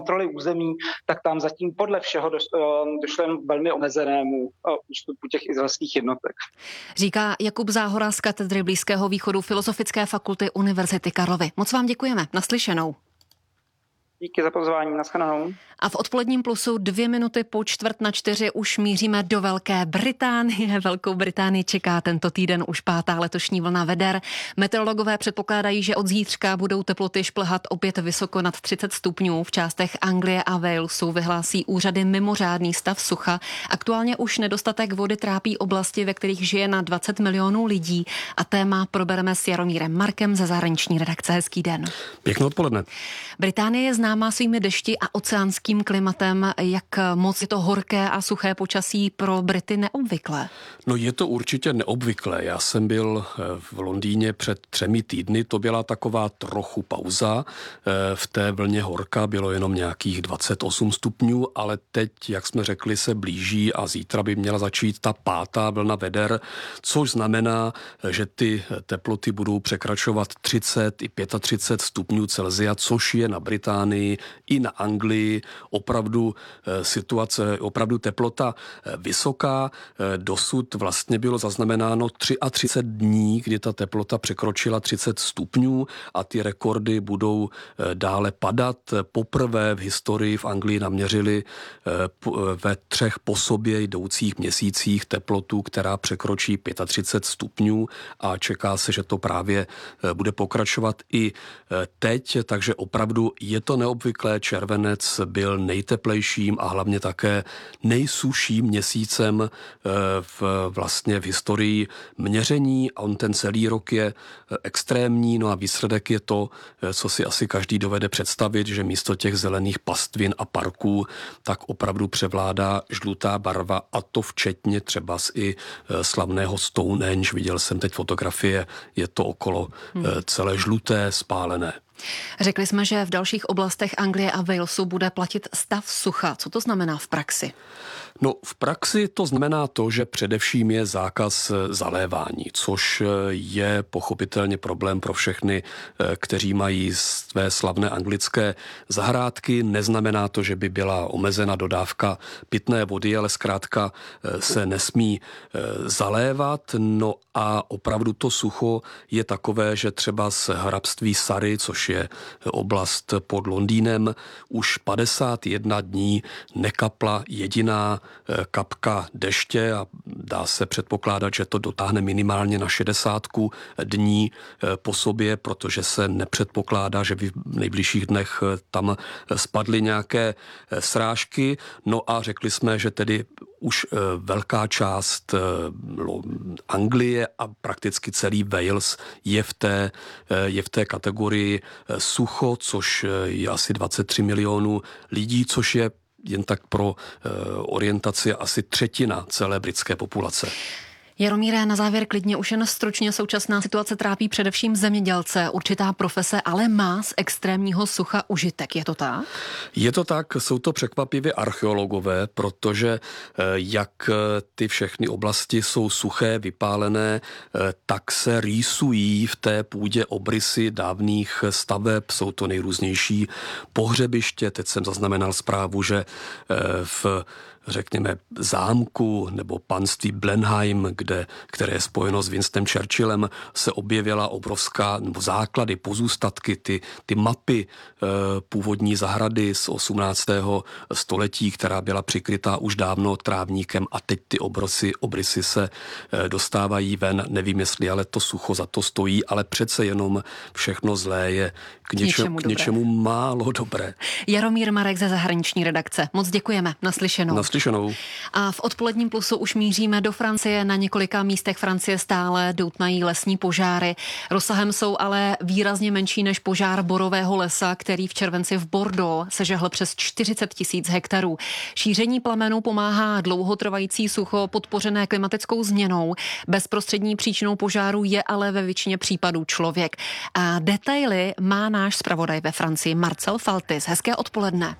kontroly území, tak tam zatím podle všeho došlo jen velmi omezenému ústupu těch izraelských jednotek. Říká Jakub Záhora z katedry Blízkého východu Filozofické fakulty Univerzity Karlovy. Moc vám děkujeme. Naslyšenou. Díky za pozvání, nashledanou. A v odpoledním plusu 2 minuty po 3:45 už míříme do Velké Británie. Velkou Británii čeká tento týden už 5. letošní vlna veder. Meteorologové předpokládají, že od zítřka budou teploty šplhat opět vysoko nad 30 stupňů. V částech Anglie a Walesu vyhlásí úřady mimořádný stav sucha. Aktuálně už nedostatek vody trápí oblasti, ve kterých žije na 20 milionů lidí. A téma probereme s Jaromírem Markem ze zahraniční redakce. Hezký den. Pěkné odpoledne. Británie je známá svými dešti a oceánským klimatem. Jak moc je to horké a suché počasí pro Brity neobvyklé? No je to určitě neobvyklé. Já jsem byl v Londýně před 3 týdny, to byla taková trochu pauza. V té vlně horka bylo jenom nějakých 28 stupňů, ale teď, jak jsme řekli, se blíží a zítra by měla začít ta 5. vlna veder, což znamená, že ty teploty budou překračovat 30 i 35 stupňů Celsia, což je na Británii i na Anglii opravdu situace, opravdu teplota vysoká. Dosud vlastně bylo zaznamenáno 33 dní, kdy ta teplota překročila 30 stupňů a ty rekordy budou dále padat. Poprvé v historii v Anglii naměřili ve 3 po sobě jdoucích měsících teplotu, která překročí 35 stupňů a čeká se, že to právě bude pokračovat i teď, takže opravdu je to neobvyklé. Červenec byl nejteplejším a hlavně také nejsušším měsícem vlastně v historii měření. On ten celý rok je extrémní, no a výsledek je to, co si asi každý dovede představit, že místo těch zelených pastvin a parků tak opravdu převládá žlutá barva a to včetně třeba i slavného Stonehenge. Viděl jsem teď fotografie, je to okolo celé žluté, spálené. Řekli jsme, že v dalších oblastech Anglie a Walesu bude platit stav sucha. Co to znamená v praxi? No, v praxi to znamená to, že především je zákaz zalévání, což je pochopitelně problém pro všechny, kteří mají své slavné anglické zahrádky. Neznamená to, že by byla omezena dodávka pitné vody, ale zkrátka se nesmí zalévat. No a opravdu to sucho je takové, že třeba z hrabství Surrey, což je oblast pod Londýnem, už 51 dní nekapla jediná kapka deště a dá se předpokládat, že to dotáhne minimálně na 60 dní po sobě, protože se nepředpokládá, že by v nejbližších dnech tam spadly nějaké srážky. No a řekli jsme, že tedy už velká část Anglie a prakticky celý Wales je v té kategorii sucho, což je asi 23 milionů lidí, což je jen tak pro orientaci asi 1/3 celé britské populace. Jaromíre, na závěr klidně už jen stručně, současná situace trápí především zemědělce, určitá profese, ale má z extrémního sucha užitek, je to tak? Je to tak, jsou to překvapivě archeologové, protože jak ty všechny oblasti jsou suché, vypálené, tak se rýsují v té půdě obrysy dávných staveb, jsou to nejrůznější pohřebiště. Teď jsem zaznamenal zprávu, že řekněme, zámku nebo panství Blenheim, které je spojeno s Winstonem Churchillem, se objevila obrovská, nebo základy, pozůstatky, ty mapy původní zahrady z 18. století, která byla přikrytá už dávno trávníkem a teď ty obrysy se dostávají ven. Nevím, jestli ale to sucho za to stojí, ale přece jenom všechno zlé je k něčemu málo dobré. Jaromír Marek ze zahraniční redakce. Moc děkujeme. Naslyšenou. A v odpoledním plusu už míříme do Francie. Na několika místech Francie stále doutnají lesní požáry. Rozsahem jsou ale výrazně menší než požár borového lesa, který v červenci v Bordeaux sežehl přes 40 000 hektarů. Šíření plamenů pomáhá dlouhotrvající sucho podpořené klimatickou změnou. Bezprostřední příčinou požáru je ale ve většině případů člověk. A detaily má náš zpravodaj ve Francii Marcel Faltis. Hezké odpoledne.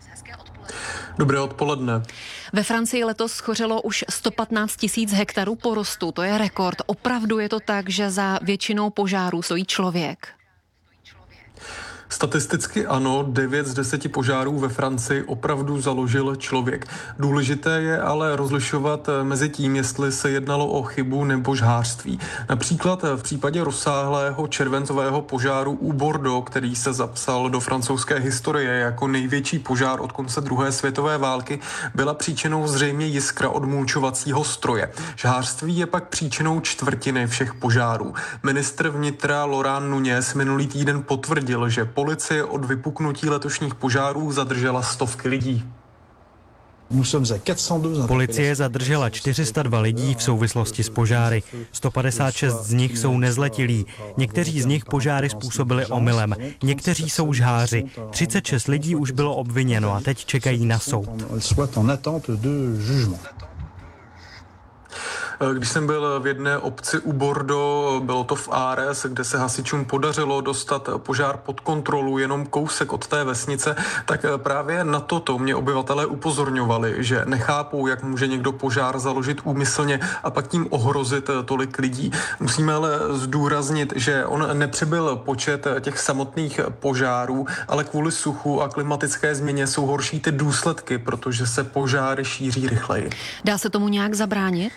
Dobré odpoledne. Ve Francii letos schořelo už 115 000 hektarů porostu. To je rekord. Opravdu je to tak, že za většinou požárů stojí člověk? Statisticky ano, 9 z 10 požárů ve Francii opravdu založil člověk. Důležité je ale rozlišovat mezi tím, jestli se jednalo o chybu nebo žhářství. Například v případě rozsáhlého červencového požáru u Bordeaux, který se zapsal do francouzské historie jako největší požár od konce druhé světové války, byla příčinou zřejmě jiskra od mulčovacího stroje. Žhářství je pak příčinou čtvrtiny všech požárů. Ministr vnitra Laurent Nunez minulý týden potvrdil, že policie od vypuknutí letošních požárů zadržela stovky lidí. Policie zadržela 402 lidí v souvislosti s požáry. 156 z nich jsou nezletilí. Někteří z nich požáry způsobili omylem. Někteří jsou žháři. 36 lidí už bylo obviněno a teď čekají na soud. Když jsem byl v jedné obci u Bordeaux, bylo to v Ares, kde se hasičům podařilo dostat požár pod kontrolu jenom kousek od té vesnice, tak právě na toto mě obyvatelé upozorňovali, že nechápou, jak může někdo požár založit úmyslně a pak tím ohrozit tolik lidí. Musíme ale zdůraznit, že on nepřibyl počet těch samotných požárů, ale kvůli suchu a klimatické změně jsou horší ty důsledky, protože se požáry šíří rychleji. Dá se tomu nějak zabránit?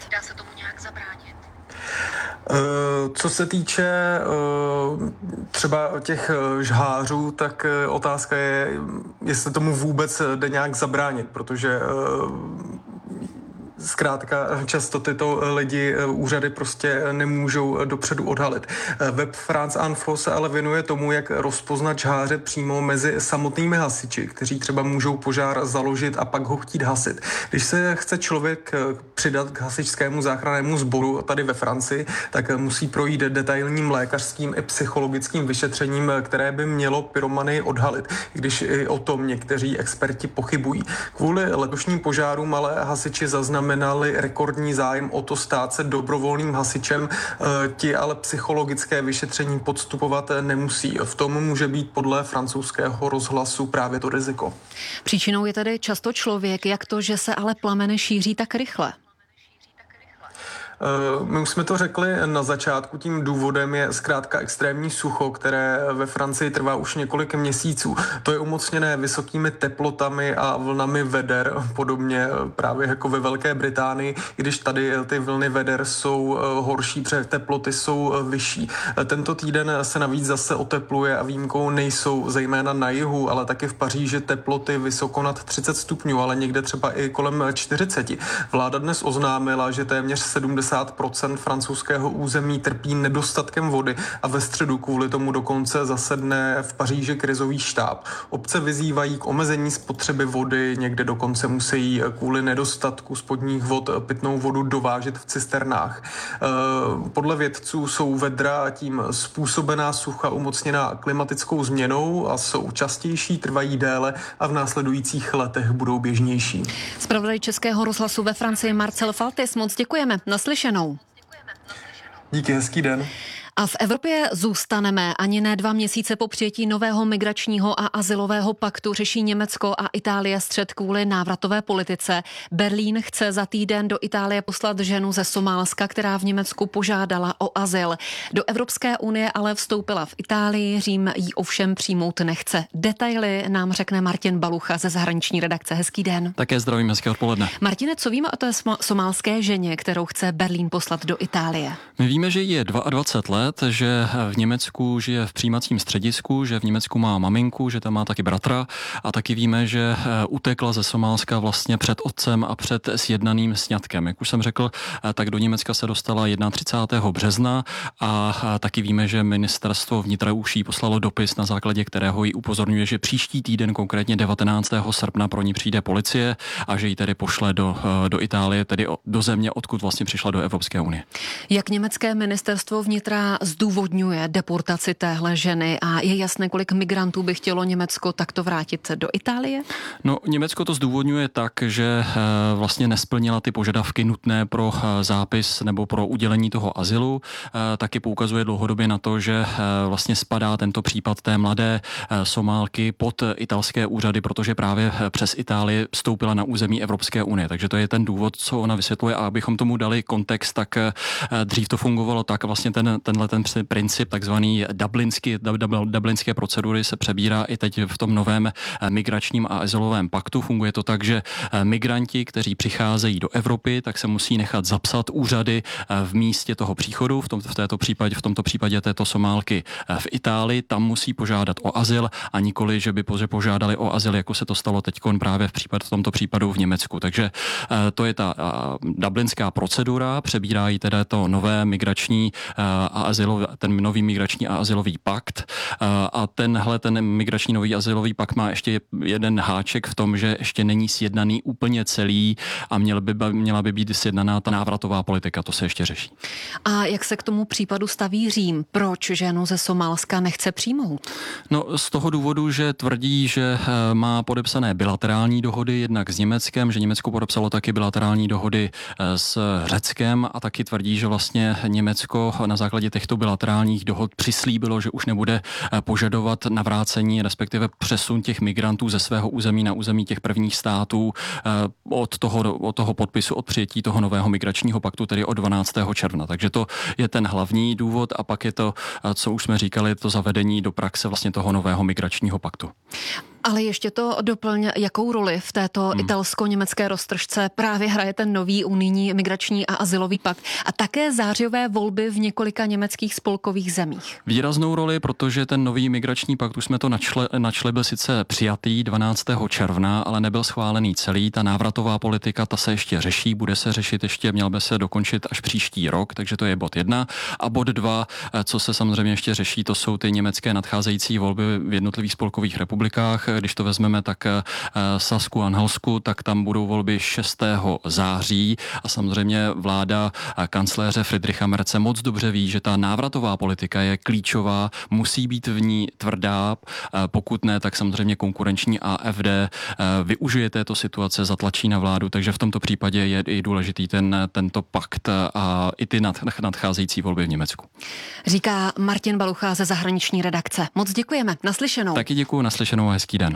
Co se týče třeba těch žhářů, tak otázka je, jestli tomu vůbec jde nějak zabránit, protože zkrátka často tyto lidi úřady prostě nemůžou dopředu odhalit. Web France Info se ale věnuje tomu, jak rozpoznat žháře přímo mezi samotnými hasiči, kteří třeba můžou požár založit a pak ho chtít hasit. Když se chce člověk přidat k hasičskému záchrannému sboru tady ve Francii, tak musí projít detailním lékařským i psychologickým vyšetřením, které by mělo pyromanii odhalit, když i o tom někteří experti pochybují. Kvůli letošním požárům ale hasiči zaznamenali rekordní zájem o to stát se dobrovolným hasičem, ti ale psychologické vyšetření podstupovat nemusí. V tom může být podle francouzského rozhlasu právě to riziko. Příčinou je tedy často člověk, jak to, že se ale plameny šíří tak rychle? My už jsme to řekli na začátku, tím důvodem je zkrátka extrémní sucho, které ve Francii trvá už několik měsíců. To je umocněné vysokými teplotami a vlnami veder, podobně právě jako ve Velké Británii, když tady ty vlny veder jsou horší, protože teploty jsou vyšší. Tento týden se navíc zase otepluje a výjimkou nejsou zejména na jihu, ale taky v Paříži teploty vysoko nad 30 stupňů, ale někde třeba i kolem 40. Vláda dnes oznámila, že téměř 70% francouzského území trpí nedostatkem vody a ve středu kvůli tomu dokonce zasedne v Paříži krizový štáb. Obce vyzývají k omezení spotřeby vody, někde dokonce musí kvůli nedostatku spodních vod pitnou vodu dovážet v cisternách. Podle vědců jsou vedra a tím způsobená sucha umocněná klimatickou změnou a jsou častější, trvají déle a v následujících letech budou běžnější. Zpravodaj Českého rozhlasu ve Francii Marcel Faltis, moc děkujeme. Naslyšenou. Díky, hezký den. A v Evropě zůstaneme. Ani ne 2 měsíce po přijetí nového migračního a azylového paktu řeší Německo a Itálie střet kvůli návratové politice. Berlín chce za týden do Itálie poslat ženu ze Somálska, která v Německu požádala o azyl. Do Evropské unie ale vstoupila v Itálii, Řím jí ovšem přijmout nechce. Detaily nám řekne Martin Balucha ze zahraniční redakce. Hezký den. Také zdravím, hezké odpoledne. Martine, co víme o té somálské ženě, kterou chce Berlín poslat do Itálie? My víme, že je 22 let, že v Německu žije v přijímacím středisku, že v Německu má maminku, že tam má taky bratra a taky víme, že utekla ze Somálska vlastně před otcem a před sjednaným sňatkem. Jak už jsem řekl, tak do Německa se dostala 31. března a taky víme, že ministerstvo vnitra už jí poslalo dopis, na základě kterého jí upozorňuje, že příští týden, konkrétně 19. srpna, pro ní přijde policie a že ji tedy pošle do Itálie, tedy do země, odkud vlastně přišla do Evropské unie. Jak německé ministerstvo vnitra zdůvodňuje deportaci téhle ženy a je jasné, kolik migrantů by chtělo Německo takto vrátit do Itálie? No, Německo to zdůvodňuje tak, že vlastně nesplnila ty požadavky nutné pro zápis nebo pro udělení toho azylu. Taky poukazuje dlouhodobě na to, že vlastně spadá tento případ té mladé Somálky pod italské úřady, protože právě přes Itálii vstoupila na území Evropské unie. Takže to je ten důvod, co ona vysvětluje, a abychom tomu dali kontext, tak dřív to fungovalo tak, vlastně ten tenhle ten princip takzvaný dublinské procedury se přebírá i teď v tom novém migračním a azylovém paktu. Funguje to tak, že migranti, kteří přicházejí do Evropy, tak se musí nechat zapsat úřady v místě toho příchodu, v tomto případě této Somálky v Itálii, tam musí požádat o azyl a nikoli, že by požádali o azyl, jako se to stalo teďkon právě v tomto případu v Německu. Takže to je ta dublinská procedura, přebírá ji teda to nové migrační a ten nový migrační a azylový pakt. A ten migrační nový azylový pakt má ještě jeden háček v tom, že ještě není sjednaný úplně celý a měla by být sjednaná ta návratová politika, to se ještě řeší. A jak se k tomu případu staví Řím? Proč ženu ze Somálska nechce přijmout? No z toho důvodu, že tvrdí, že má podepsané bilaterální dohody jednak s Německem, že Německo podepsalo taky bilaterální dohody s Řeckem a taky tvrdí, že vlastně Německo na základě těchto bilaterálních dohod přislíbilo, že už nebude požadovat navrácení, respektive přesun těch migrantů ze svého území na území těch prvních států od toho podpisu, od přijetí toho nového migračního paktu, tedy od 12. června. Takže to je ten hlavní důvod a pak je to, co už jsme říkali, to zavedení do praxe vlastně toho nového migračního paktu. Ale ještě to doplň, jakou roli v této italsko-německé roztržce právě hraje ten nový unijní migrační a azylový pakt a také zářijové volby v několika německých spolkových zemích. Výraznou roli, protože ten nový migrační pakt, už jsme to načli, byl sice přijatý 12. června, ale nebyl schválený celý. Ta návratová politika, ta se ještě řeší, bude se řešit ještě, měla by se dokončit až příští rok, takže to je bod 1. A bod 2, co se samozřejmě ještě řeší, to jsou ty německé nadcházející volby v jednotlivých spolkových republikách. Když to vezmeme, tak Sasku, Anhalsku, tak tam budou volby 6. září a samozřejmě vláda kancléře Friedricha Merze moc dobře ví, že ta návratová politika je klíčová, musí být v ní tvrdá, pokud ne, tak samozřejmě konkurenční AfD využije této situace, zatlačí na vládu, takže v tomto případě je i důležitý tento pakt a i ty nadcházející volby v Německu. Říká Martin Balucha ze zahraniční redakce. Moc děkujeme. Naslyšenou. Taky děkuju, naslyšenou a hezký den.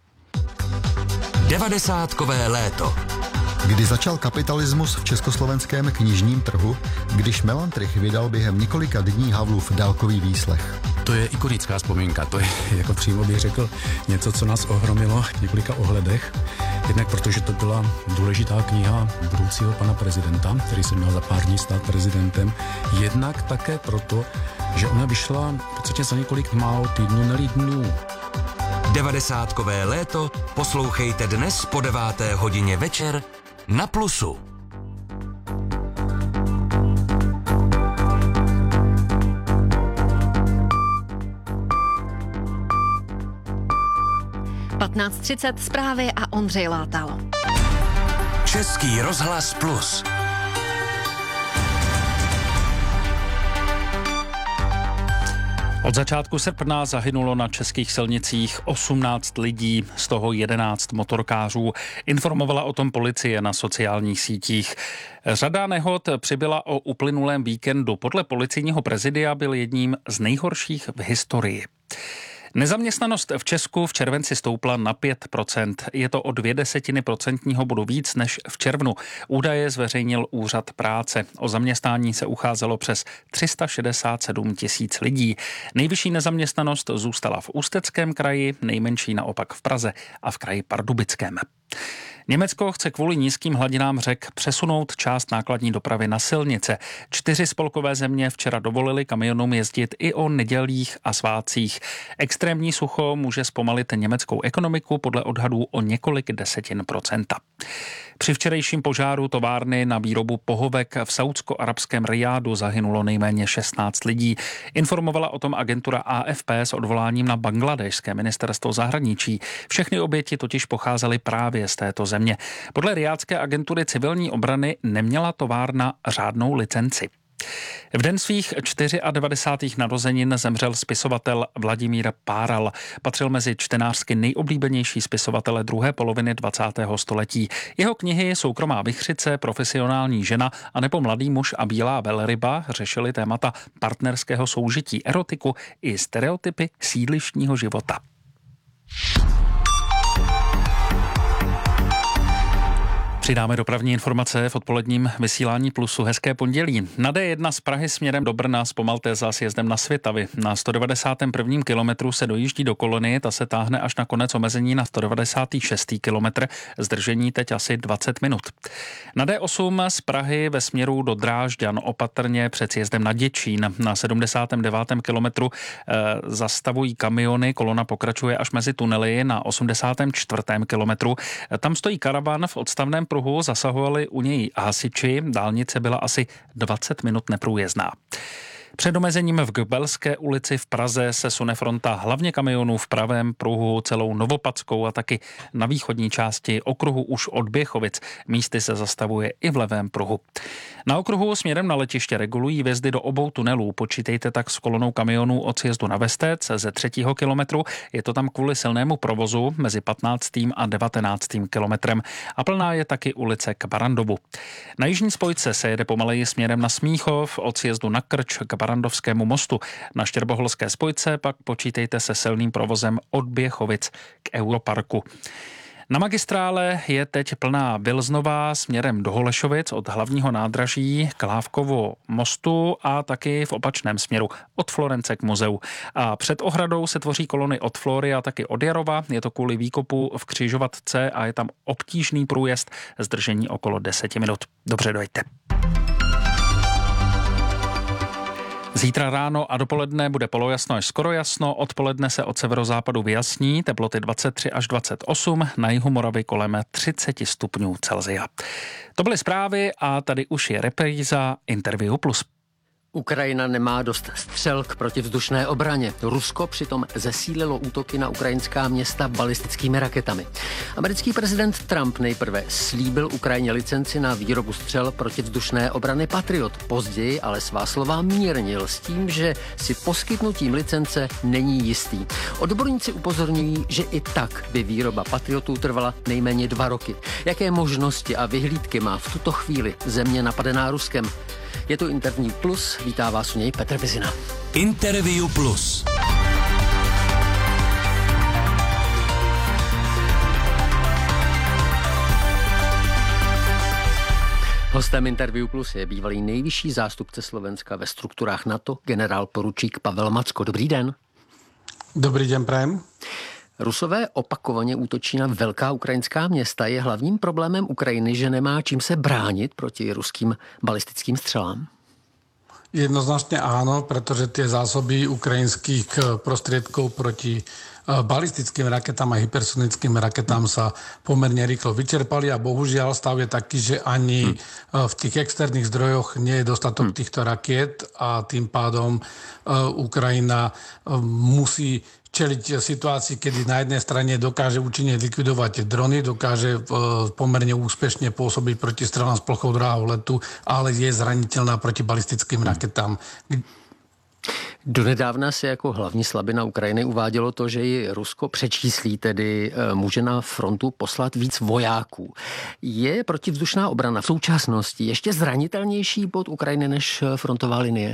90kové léto. Kdy začal kapitalismus v československém knižním trhu, když Melantrich vydal během několika dní Havlův dálkový výslech. To je ikonická vzpomínka, to je, jako přímo bych řekl, něco, co nás ohromilo v několika ohledech. Jednak protože to byla důležitá kniha budoucího pana prezidenta, který se měl za pár dní stát prezidentem. Jednak také proto, že ona vyšla v podstatě za několik málo týdnů, ne dnů. 90kové léto poslouchejte dnes po 9. hodině večer na Plusu. .30 zprávy a Ondřej Látal. Český rozhlas Plus. Od začátku srpna zahynulo na českých silnicích 18 lidí, z toho 11 motorkářů. Informovala o tom policie na sociálních sítích. Řada nehod přibyla o uplynulém víkendu. Podle policejního prezidia byl jedním z nejhorších v historii. Nezaměstnanost v Česku v červenci stoupla na 5%. Je to o 0,2 procentního bodu víc než v červnu. Údaje zveřejnil Úřad práce. O zaměstnání se ucházelo přes 367 000 lidí. Nejvyšší nezaměstnanost zůstala v Ústeckém kraji, nejmenší naopak v Praze a v kraji Pardubickém. Německo chce kvůli nízkým hladinám řek přesunout část nákladní dopravy na silnice. 4 spolkové země včera dovolily kamionům jezdit i o nedělích a svátcích. Extrémní sucho může zpomalit německou ekonomiku podle odhadů o několik desetin procenta. Při včerejším požáru továrny na výrobu pohovek v saúdsko-arabském Rijádu zahynulo nejméně 16 lidí. Informovala o tom agentura AFP s odvoláním na bangladešské ministerstvo zahraničí. Všechny oběti totiž pocházely právě z této země. Podle rijádské agentury civilní obrany neměla továrna řádnou licenci. V den svých 94. narozenin zemřel spisovatel Vladimír Páral. Patřil mezi čtenářsky nejoblíbenější spisovatele druhé poloviny 20. století. Jeho knihy Soukromá vichřice, Profesionální žena a nebo Mladý muž a bílá velryba řešily témata partnerského soužití, erotiku i stereotypy sídlištního života. Přidáme dopravní informace v odpoledním vysílání Plusu. Hezké pondělí. Na D1 z Prahy směrem do Brna zpomalte za sjezdem na Svitavy. Na 191. kilometru se dojíždí do Kolony, ta se táhne až na konec omezení na 196. kilometr. Zdržení teď asi 20 minut. Na D8 z Prahy ve směru do Drážďan opatrně před sjezdem na Děčín. Na 79. kilometru zastavují kamiony, kolona pokračuje až mezi tunely na 84. kilometru. Tam stojí karavan v odstavném pruhu, zasahovali u něj hasiči, dálnice byla asi 20 minut neprůjezdná. Před omezením v Gbelské ulici v Praze se sune fronta hlavně kamionů v pravém pruhu celou Novopadskou a taky na východní části okruhu už od Běchovic. Místy se zastavuje i v levém pruhu. Na okruhu směrem na letiště regulují vjezdy do obou tunelů. Počítejte tak s kolonou kamionů od sjezdu na Vestec ze 3. kilometru. Je to tam kvůli silnému provozu mezi 15. a 19. kilometrem. A plná je taky ulice k Barandovu. Na jižní spojce se jede pomaleji směrem na Smíchov od sjezdu na Krč k Barandovskému mostu. Na Štěrboholské spojce pak počítejte se silným provozem od Běchovic k Europarku. Na magistrále je teď plná Vilznová směrem do Holešovic od hlavního nádraží k Lávkovu mostu a taky v opačném směru od Florence k muzeu. A před ohradou se tvoří kolony od Flory a taky od Jarova. Je to kvůli výkopu v křižovatce a je tam obtížný průjezd, zdržení okolo 10 minut. Dobře dojďte. Zítra ráno a dopoledne bude polojasno až skoro jasno, odpoledne se od severozápadu vyjasní, teploty 23 až 28, na jihu Moravy kolem 30 stupňů Celsia. To byly zprávy a tady už je repríza Interview Plus. Ukrajina nemá dost střel k protivzdušné obraně. Rusko přitom zesílilo útoky na ukrajinská města balistickými raketami. Americký prezident Trump nejprve slíbil Ukrajině licenci na výrobu střel protivzdušné obrany Patriot. Později ale svá slova mírnil s tím, že si poskytnutím licence není jistý. Odborníci upozorňují, že i tak by výroba Patriotů trvala nejméně 2 roky. Jaké možnosti a vyhlídky má v tuto chvíli země napadená Ruskem? Je to Interview Plus, vítá vás u něj Petr Vizina. Interview Plus. Hostem Interview Plus je bývalý nejvyšší zástupce Slovenska ve strukturách NATO, generál poručík Pavel Macko. Dobrý den. Dobrý den, prajem. Rusové opakovaně útočí na velká ukrajinská města. Je hlavním problémem Ukrajiny, že nemá čím se bránit proti ruským balistickým střelám? Jednoznačne áno, pretože tie zásoby ukrajinských prostriedkov proti balistickým raketám a hypersonickým raketám sa pomerne rýchlo vyčerpali a bohužiaľ stav je taký, že ani v tých externých zdrojoch nie je dostatok týchto rakiet a tým pádom Ukrajina musí čeliť situácii, kedy na jednej strane dokáže účinne likvidovať drony, dokáže pomerne úspešne pôsobiť proti stranám s plochou dráhou letu, ale je zraniteľná proti balistickým raketám. Donedávna se jako hlavní slabina Ukrajiny uvádělo to, že ji Rusko přečíslí, tedy může na frontu poslat víc vojáků. Je protivzdušná obrana v současnosti ještě zranitelnější pod Ukrajiny než frontová linie?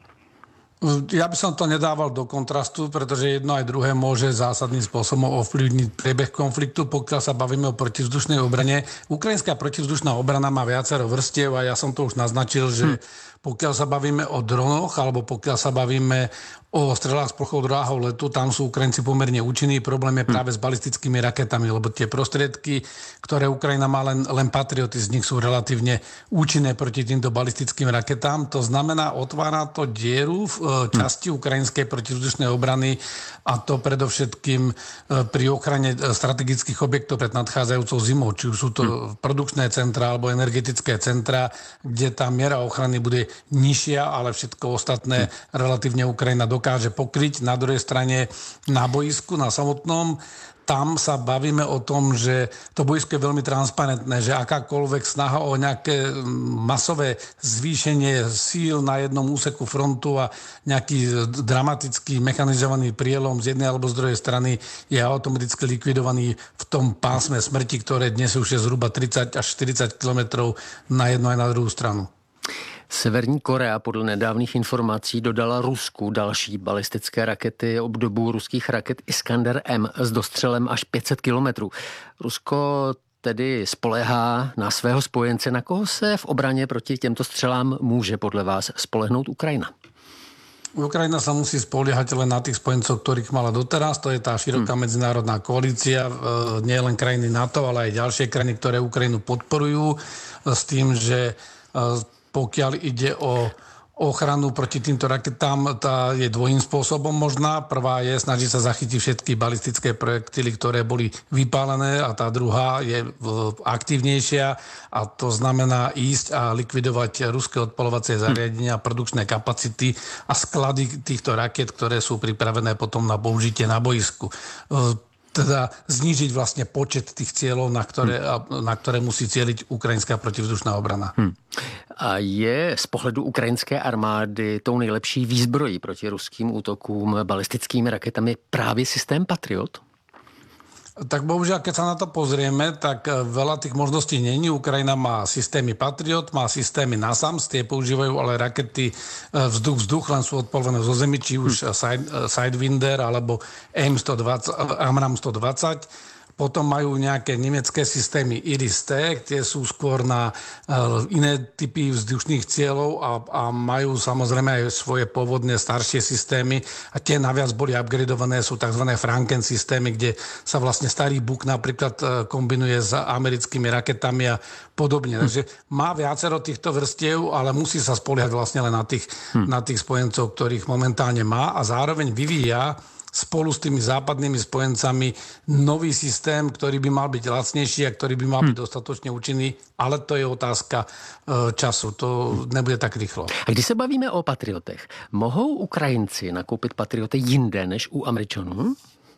Ja by som to nedával do kontrastu, pretože jedno aj druhé môže zásadným spôsobom ovplyvniť priebeh konfliktu, pokiaľ sa bavíme o protivzdušnej obrane. Ukrajinská protivzdušná obrana má viacero vrstiev a ja som to už naznačil, že pokiaľ sa bavíme o dronoch alebo pokiaľ sa bavíme o strelách s plochou dráhou letu, tam sú Ukrajinci pomerne účinní. Problém je práve s balistickými raketami, lebo tie prostriedky, ktoré Ukrajina má, len Patrioty z nich sú relatívne účinné proti týmto balistickým raketám. To znamená, otvára to dieru v časti ukrajinskej protivzdušnej obrany a to predovšetkým pri ochrane strategických objektov pred nadchádzajúcou zimou. Či už sú to produkčné centra alebo energetické centra, kde tá miera ochrany bude nižšia, ale všetko ostatné relatívne Ukrajina dokáže pokryť. Na druhej strane na boisku, na samotnom, tam sa bavíme o tom, že to boisko je veľmi transparentné, že akákoľvek snaha o nejaké masové zvýšenie síl na jednom úseku frontu a nejaký dramatický mechanizovaný prielom z jednej alebo z druhej strany je automaticky likvidovaný v tom pásme smrti, ktoré dnes už je zhruba 30 až 40 kilometrov na jednu aj na druhou stranu. Severní Korea podle nedávných informací dodala Rusku další balistické rakety obdobu ruských raket Iskander M s dostřelem až 500 kilometrů. Rusko tedy spoléhá na svého spojence. Na koho se v obraně proti těmto střelám může podle vás spolehnout Ukrajina? Ukrajina sa musí spoliehať len na tých spojencov, ktorých mala doteraz. To je tá široká medzinárodná koalícia, nie len krajiny NATO, ale aj ďalšie krajiny, ktoré Ukrajinu podporujú, s tým, že pokiaľ ide o ochranu proti týmto raketám, tá je dvojím spôsobom možná. Prvá je snažiť sa zachytiť všetky balistické projektily, ktoré boli vypálené, a tá druhá je aktívnejšia, a to znamená ísť a likvidovať ruské odpaľovacie zariadenia, produkčné kapacity a sklady týchto raket, ktoré sú pripravené potom na použitie na boisku. Teda znížiť vlastne počet tých cieľov, na ktoré musí cieliť ukrajinská protivzdušná obrana. A je z pohledu ukrajinské armády tou nejlepší výzbrojí proti ruským útokům balistickými raketami právě systém Patriot? Tak bohužiaľ, keď sa na to pozrieme, tak veľa tých možností není. Ukrajina má systémy Patriot, má systémy NASAMS, tie používajú ale rakety vzduch-vzduch, len sú odpolené zo zemi, či už Sidewinder alebo AMRAAM 120. Potom majú nejaké nemecké systémy IRIS-T, tie sú skôr na iné typy vzdušných cieľov a majú samozrejme aj svoje pôvodné staršie systémy a tie naviac boli upgradované, sú tzv. Franken systémy, kde sa vlastne starý Buk napríklad kombinuje s americkými raketami a podobne. Takže má viacero týchto vrstiev, ale musí sa spoliehať vlastne len na tých spojencov, ktorých momentálne má, a zároveň vyvíja spolu s tými západnými spojencami nový systém, ktorý by mal byť lacnejší a ktorý by mal byť dostatočne účinný, ale to je otázka času. To nebude tak rýchlo. A když se bavíme o patriotech, mohou Ukrajinci nakoupit patrioty jinde než u Američanů?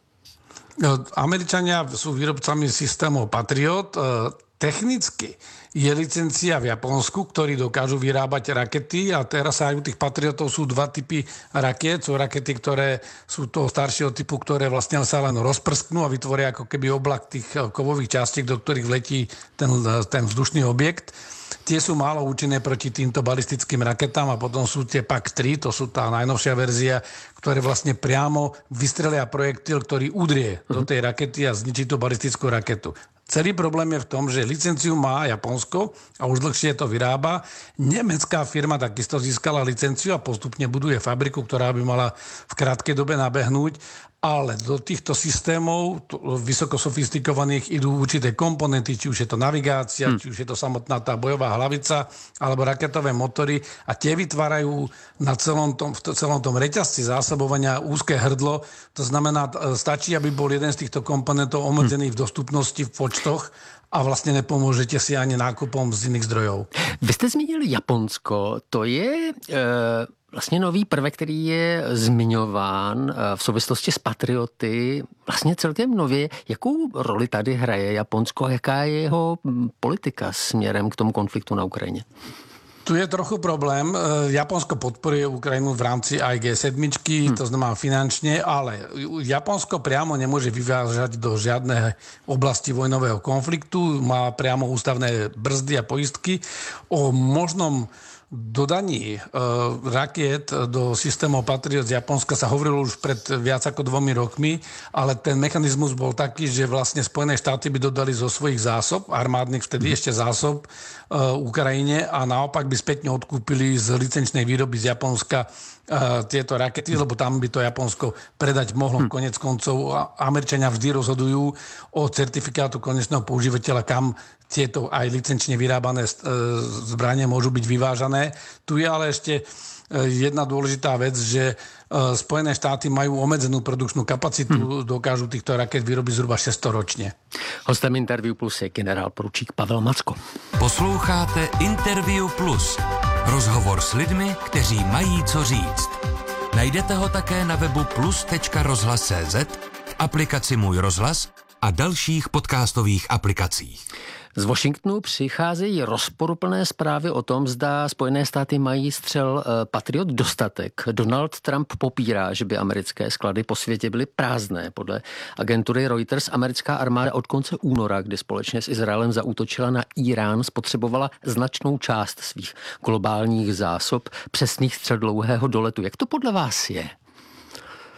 Američania sú výrobcami systémov Patriot. Technicky je licencia v Japonsku, ktorí dokážu vyrábať rakety, a teraz aj u tých Patriotov sú dva typy rakiet. Sú rakety, ktoré sú toho staršieho typu, ktoré vlastne sa len rozprsknú a vytvoria ako keby oblak tých kovových častiek, do ktorých letí ten vzdušný objekt. Tie sú málo účinné proti týmto balistickým raketám, a potom sú tie PAC-3, to sú tá najnovšia verzia, ktoré vlastne priamo vystrelia projektil, ktorý udrie do tej rakety a zničí tú balistickú raketu. Celý problém je v tom, že licenciu má Japonsko a už dlhšie to vyrába. Nemecká firma takisto získala licenciu a postupne buduje fabriku, ktorá by mala v krátkej dobe nabehnúť. Ale do týchto systémov vysoko sofistikovaných idú určité komponenty, či už je to navigácia, či už je to samotná tá bojová hlavica alebo raketové motory, a tie vytvárajú v celom tom reťazci zásobovania úzke hrdlo. To znamená, stačí, aby bol jeden z týchto komponentov obmedzený v dostupnosti, v počtoch, a vlastně nepomůžete si ani nákupom z jiných zdrojů. Vy jste zmínili Japonsko. To je vlastně nový prvek, který je zmiňován v souvislosti s patrioty vlastně celkem nově. Jakou roli tady hraje Japonsko a jaká je jeho politika směrem k tomu konfliktu na Ukrajině? Tu je trochu problém. Japonsko podporuje Ukrajinu v rámci aj G7, to znamená finančne, ale Japonsko priamo nemôže vyvážať do žiadnej oblasti vojnového konfliktu, má priamo ústavné brzdy a poistky. O možnom dodaní rakiet do systémov Patriot z Japonska sa hovorilo už pred viac ako 2 rokmi, ale ten mechanizmus bol taký, že vlastne Spojené štáty by dodali zo svojich zásob, armádnych vtedy ešte zásob Ukrajine, a naopak by spätne odkúpili z licenčnej výroby z Japonska tieto rakety, lebo tam by to Japonsko predať mohlo. Konec koncov Američania vždy rozhodujú o certifikátu konečného používateľa, kam tieto aj licenčne vyrábané zbranie môžu byť vyvážané. Tu je ale ešte jedna dôležitá vec, že Spojené štáty majú obmedzenú produkčnú kapacitu, dokážu týchto raket vyrobiť zhruba 600 ročne. Hostem Interview Plus je generál poručík Pavel Macko. Posloucháte Interview Plus. Rozhovor s lidmi, kteří mají co říct. Najdete ho také na webu plus.rozhlas.cz, v aplikaci Můj rozhlas a dalších podcastových aplikacích. Z Washingtonu přicházejí rozporuplné zprávy o tom, zda Spojené státy mají střel Patriot dostatek. Donald Trump popírá, že by americké sklady po světě byly prázdné. Podle agentury Reuters americká armáda od konce února, kdy společně s Izraelem zaútočila na Irán, spotřebovala značnou část svých globálních zásob přesných střel dlouhého doletu. Jak to podle vás je?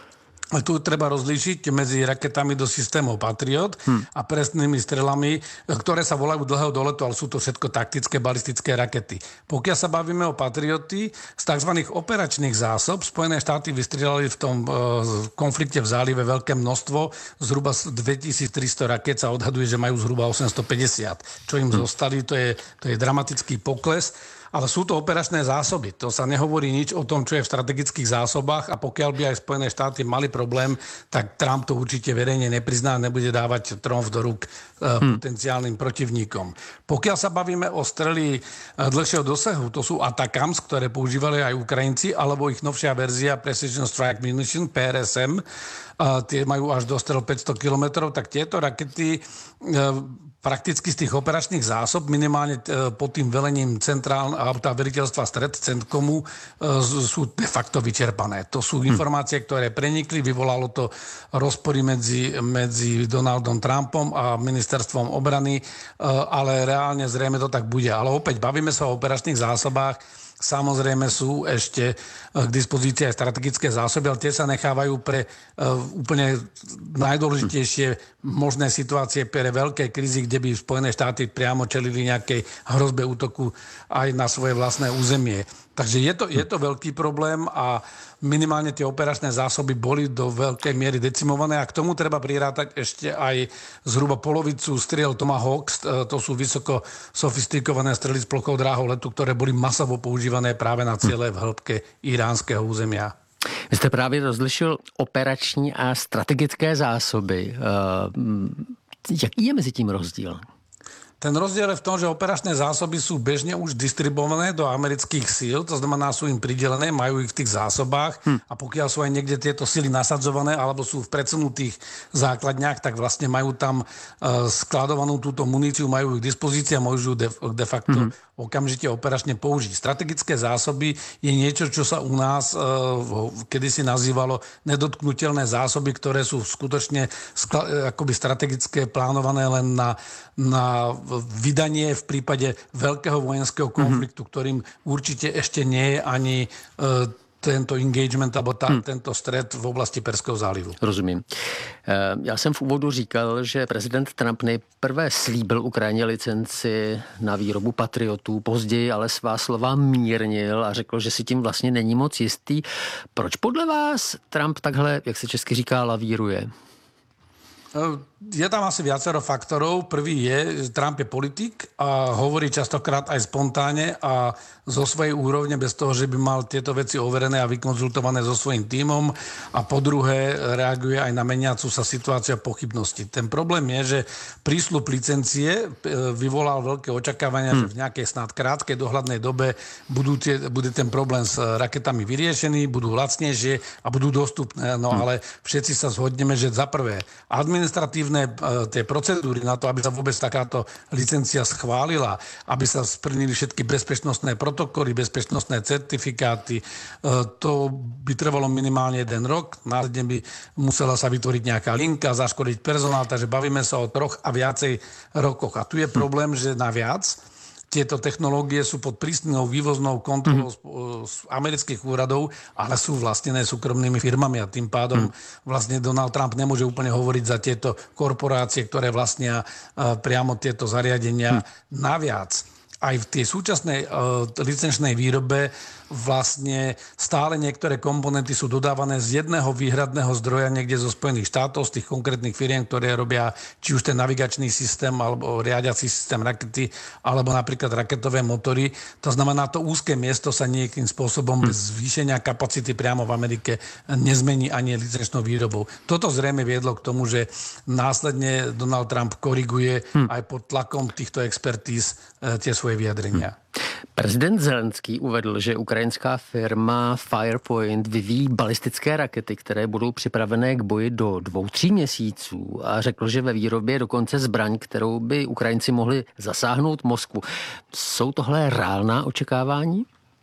Tu treba rozlíšiť medzi raketami do systémov Patriot a presnými strelami, ktoré sa volajú dlhého doletu, ale sú to všetko taktické balistické rakety. Pokiaľ sa bavíme o Patrioty, z tzv. Operačných zásob Spojené štáty vystrelali v tom konflikte v zálive veľké množstvo, zhruba 2300 raket sa odhaduje, že majú zhruba 850. Čo im zostali, to je dramatický pokles. Ale sú to operačné zásoby. To sa nehovorí nič o tom, čo je v strategických zásobách a pokiaľ by aj Spojené štáty mali problém, tak Trump to určite verejne neprizná, nebude dávať tromf do rúk potenciálnym protivníkom. Pokiaľ sa bavíme o strely dlhšieho dosahu, to sú ATACMS, ktoré používali aj Ukrajinci, alebo ich novšia verzia Precision Strike Munition, PRSM, tie majú až do strel 500 km, tak tieto rakety prakticky z tých operačných zásob, minimálne pod tým velením veliteľstva Stretcentkomu, sú de facto vyčerpané. To sú informácie, ktoré prenikli, vyvolalo to rozpory medzi Donaldom Trumpom a ministerstvom obrany, ale reálne zrejme to tak bude. Ale opäť bavíme sa o operačných zásobách. Samozrejme sú ešte k dispozícii aj strategické zásoby, ale tie sa nechávajú pre úplne najdôležitejšie možné situácie, pre veľké krízy, kde by Spojené štáty priamo čelili nejakej hrozbe útoku aj na svoje vlastné územie. Takže je to veľký problém a minimálne tie operačné zásoby boli do veľkej miery decimované a k tomu treba prirátať ešte aj zhruba polovicu striel Tomahawk, to sú vysoko sofistikované strely s plochou dráhou letu, ktoré boli masovo používané práve na ciele v hĺbke iránskeho územia. Vy jste právě rozlišil operační a strategické zásoby. Jaký je mezi tím rozdíl? Ten rozdiel je v tom, že operačné zásoby sú bežne už distribuované do amerických síl, to znamená, sú im pridelené, majú ich v tých zásobách a pokiaľ sú aj niekde tieto sily nasadzované alebo sú v predsunutých základniach, tak vlastne majú tam skladovanú túto muníciu, majú ich k dispozícii a môžu de facto okamžite operačne použiť. Strategické zásoby je niečo, čo sa u nás kedysi nazývalo nedotknutelné zásoby, ktoré sú skutočne akoby strategické, plánované len na vydanie v prípade veľkého vojenského konfliktu, ktorým určite ešte nie je ani tento engagement alebo tento střet v oblasti Perského zálivu. Rozumím. Já jsem v úvodu říkal, že prezident Trump nejprve slíbil Ukrajině licenci na výrobu Patriotů, později ale svá slova mírnil a řekl, že si tím vlastně není moc jistý. Proč podle vás Trump takhle, jak se česky říká, lavíruje? Je tam asi viacero faktorov. Prvý je, že Trump je politik a hovorí častokrát aj spontánne a zo svojej úrovne bez toho, že by mal tieto veci overené a vykonzultované so svojím tímom. A po druhé reaguje aj na meniacu sa situáciu a pochybnosti. Ten problém je, že prísľub licencie vyvolal veľké očakávania, že v nejakej snad krátkej dohľadnej dobe bude ten problém s raketami vyriešený, budú lacnejšie a budú dostupné. No ale všetci sa zhodneme, že za prvé administratívne tie procedúry na to, aby sa vôbec takáto licencia schválila, aby sa splnili všetky bezpečnostné protokoly, bezpečnostné certifikáty, to by trvalo minimálne 1 rok. Následne by musela sa vytvoriť nejaká linka, zaškoliť personál, takže bavíme sa o 3 a viacej rokoch. A tu je problém, že naviac tieto technológie sú pod prísnou vývoznou kontrolou z amerických úradov, ale sú vlastnené súkromnými firmami a tým pádom vlastne Donald Trump nemôže úplne hovoriť za tieto korporácie, ktoré vlastnia priamo tieto zariadenia. Naviac aj v tej súčasnej licenčnej výrobe vlastne stále niektoré komponenty sú dodávané z jedného výhradného zdroja niekde zo Spojených štátov, z tých konkrétnych firiem, ktoré robia či už ten navigačný systém alebo riadiaci systém rakety, alebo napríklad raketové motory. To znamená, to úzke miesto sa nejakým spôsobom bez zvýšenia kapacity priamo v Amerike nezmení ani licenčnou výrobou. Toto zrejme viedlo k tomu, že následne Donald Trump koriguje aj pod tlakom týchto expertíz tie svoje vyjadrenia. Prezident Zelenský uvedl, že ukrajinská firma Firepoint vyvíjí balistické rakety, které budou připravené k boji do 2-3 měsíců a řekl, že ve výrobě je dokonce zbraň, kterou by Ukrajinci mohli zasáhnout Moskvu. Jsou tohle reálná očekávání?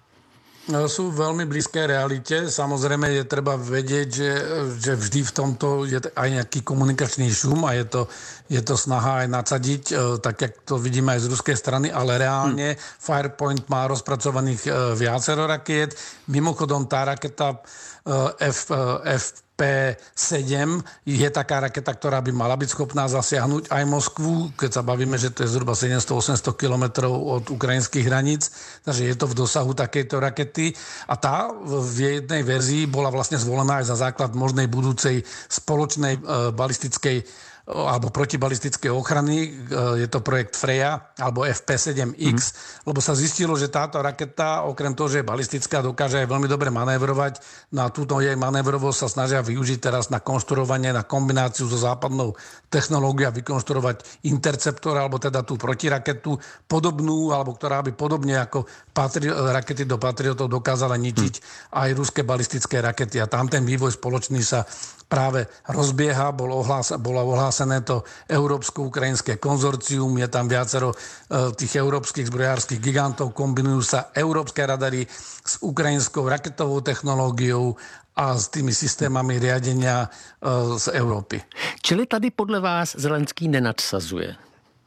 Sú veľmi blízké realite. Samozrejme je treba vedieť, že vždy v tomto je aj nejaký komunikačný šum a je to snaha aj nadsadiť, tak jak to vidíme aj z ruskej strany, ale reálne Firepoint má rozpracovaných viacero rakiet. Mimochodom tá raketa P7 je taká raketa, ktorá by mala byť schopná zasiahnuť aj Moskvu, keď sa bavíme, že to je zhruba 700-800 kilometrov od ukrajinských hraníc, takže je to v dosahu takejto rakety. A tá v jednej verzii bola vlastne zvolená aj za základ možnej budúcej spoločnej balistickej alebo protibalistickej ochrany, je to projekt Freja, alebo FP7X, lebo sa zistilo, že táto raketa, okrem toho, že je balistická, dokáže aj veľmi dobre manévrovať. Na túto jej manévrovosť sa snažia využiť teraz na konštruovanie, na kombináciu so západnou technológiou a vykonštruovať interceptor, alebo teda tú protiraketu podobnú, alebo ktorá by podobne ako rakety do Patriotov dokázala ničiť aj ruské balistické rakety. A tam ten vývoj spoločný sa práve rozbieha, bolo ohlásené to európsko-ukrajinské konzorcium, je tam viacero tých európskych zbrojárskych gigantov, kombinujú sa európske radary s ukrajinskou raketovou technológiou a s tými systémami riadenia z Európy. Čili tady podle vás Zelenský nenadsazuje?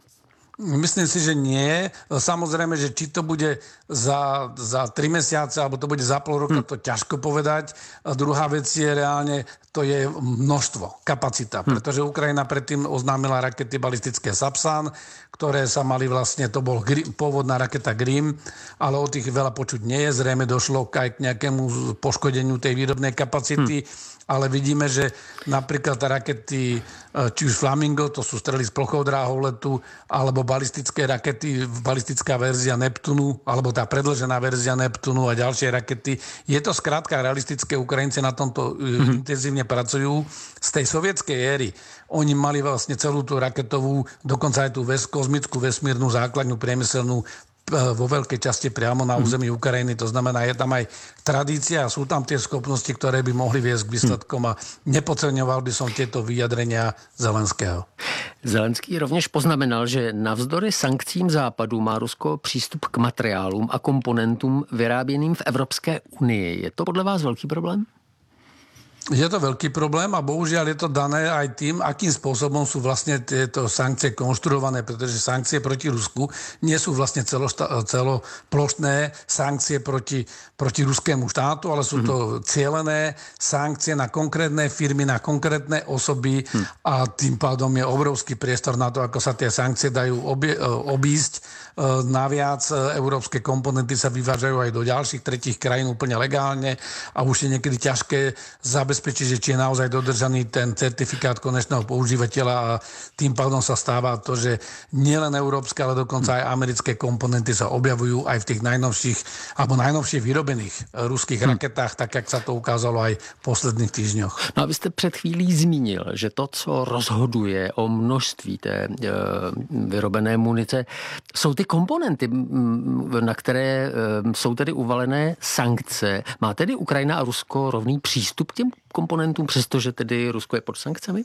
Myslím si, že nie. Samozrejme, že či to bude za 3 mesiace, alebo to bude za pol roka, to ťažko povedať. A druhá vec je reálne, to je množstvo, kapacita. Pretože Ukrajina predtým oznámila rakety balistické Sapsan, ktoré sa mali vlastne, to bol pôvodná raketa Grim, ale o tých veľa počuť nie je. Zrejme došlo aj k nejakému poškodeniu tej výrobnej kapacity. Ale vidíme, že napríklad rakety, či už Flamingo, to sú strely s plochou dráhou letu, alebo balistické rakety, balistická verzia Neptunu, alebo tá predĺžená verzia Neptunu a ďalšie rakety. Je to skrátka realistické, Ukrajinci na tomto intenzívne pracujú. Z tej sovietskej éry oni mali vlastne celú tú raketovú, dokonca aj tú kozmickú vesmírnu základňu priemyselnú vo veľkej časti priamo na území Ukrajiny. To znamená, je tam aj tradícia a sú tam tie schopnosti, ktoré by mohli viesť k výsledkom a nepodceňoval by som tieto vyjadrenia Zelenského. Zelenský rovněž poznamenal, že navzdory sankcím Západu má Rusko přístup k materiálům a komponentům vyráběným v Evropské unii. Je to podle vás velký problém? Je to veľký problém a bohužiaľ je to dané aj tým, akým spôsobom sú vlastne tieto sankcie konštruované, pretože sankcie proti Rusku nie sú vlastne celoplošné sankcie proti ruskému štátu, ale sú to cielené sankcie na konkrétne firmy, na konkrétne osoby a tým pádom je obrovský priestor na to, ako sa tie sankcie dajú obísť. Naviac európske komponenty sa vyvážajú aj do ďalších tretích krajín úplne legálne a už je niekedy ťažké zabezpečiť, že či je naozaj dodržaný ten certifikát konečného používateľa a tým pádom sa stáva to, že nielen európske, ale dokonca aj americké komponenty sa objavujú aj v tých najnovších alebo najnovšie vyrobených ruských raketách, tak jak sa to ukázalo aj v posledných týždňoch. No a vy ste před chvílí zmínil, že to, co rozhoduje o množství té vyrobené munice, jsou ty komponenty, na které jsou tedy uvalené sankce. Má tedy Ukrajina a Rusko rovný přístup k těm komponentům, přestože tedy Rusko je pod sankcemi?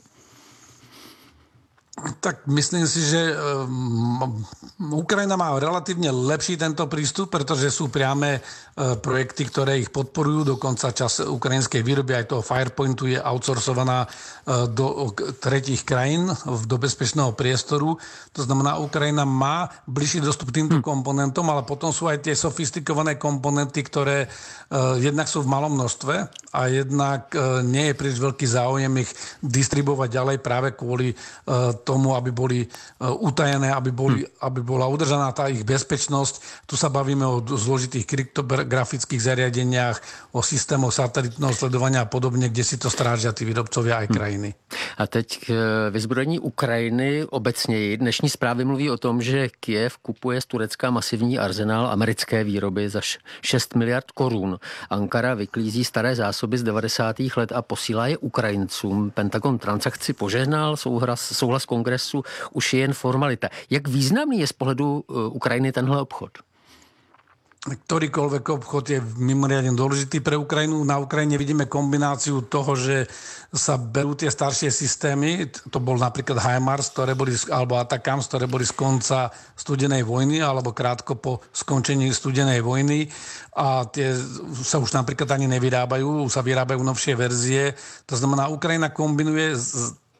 Tak myslím si, že Ukrajina má relatívne lepší tento prístup, pretože sú priame projekty, ktoré ich podporujú. Dokonca čas ukrajinskej výroby aj toho Firepointu je outsourcovaná do tretích krajín, do bezpečného priestoru. To znamená, Ukrajina má bližší dostup k týmto komponentom, ale potom sú aj tie sofistikované komponenty, ktoré jednak sú v malom množstve a jednak nie je príliš veľký záujem ich distribuovať ďalej práve kvôli tomu, aby boli utajené, aby bola udržaná tá ich bezpečnosť. Tu sa bavíme o zložitých kryptografických zariadeniach, o systémoch satelitného sledovania a podobne, kde si to strážia tí výrobcovia aj krajiny. A teď k vyzbrojení Ukrajiny obecněji. Dnešní zprávy mluví o tom, že Kyjev kupuje z Turecka masivní arzenál americké výroby za 6 miliard korun. Ankara vyklízí staré zásoby z 90. let a posílá je Ukrajincům. Pentagon transakci požehnal, souhlas kongresu už je jen formalita. Jak významný je z pohledu Ukrajiny tenhle obchod? Ktorýkoľvek obchod je mimoriadne dôležitý pre Ukrajinu. Na Ukrajine vidíme kombináciu toho, že sa berú tie staršie systémy. To bol napríklad HIMARS, alebo ATACMS, ktoré boli z konca studenej vojny, alebo krátko po skončení studenej vojny. A tie sa už napríklad ani nevyrábajú, sa vyrábajú novšie verzie. To znamená, Ukrajina kombinuje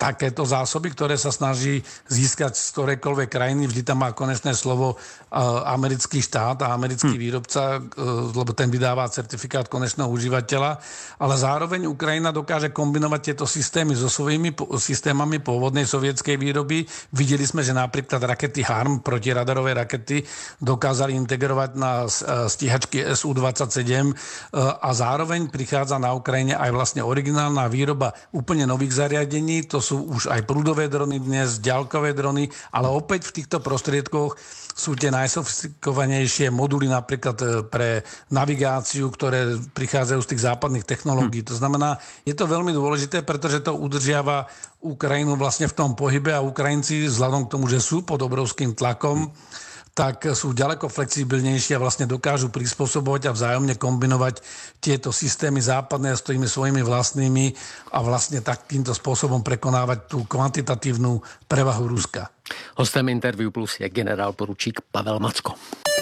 takéto zásoby, ktoré sa snaží získať z ktorejkoľvek krajiny. Vždy tam má konečné slovo americký štát a americký výrobca, lebo ten vydáva certifikát konečného užívateľa. Ale zároveň Ukrajina dokáže kombinovať tieto systémy so svojimi systémami pôvodnej sovietskej výroby. Videli sme, že napríklad rakety HARM, protiradarové rakety, dokázali integrovať na stíhačky Su-27 a zároveň prichádza na Ukrajine aj vlastne originálna výroba úplne nových zariadení. To sú už aj prúdové drony dnes, ďalkové drony, ale opäť v týchto prostriedkoch sú tie najsofistikovanejšie moduly napríklad pre navigáciu, ktoré prichádzajú z tých západných technológií. To znamená, je to veľmi dôležité, pretože to udržiava Ukrajinu vlastne v tom pohybe a Ukrajinci vzhľadom k tomu, že sú pod obrovským tlakom, tak sú ďaleko flexibilnejšie a vlastne dokážu prispôsobovať a vzájomne kombinovať tieto systémy západné s tými svojimi vlastnými a vlastne takýmto spôsobom prekonávať tú kvantitatívnu prevahu Ruska. Hostem Interview Plus je generál poručík Pavel Macko.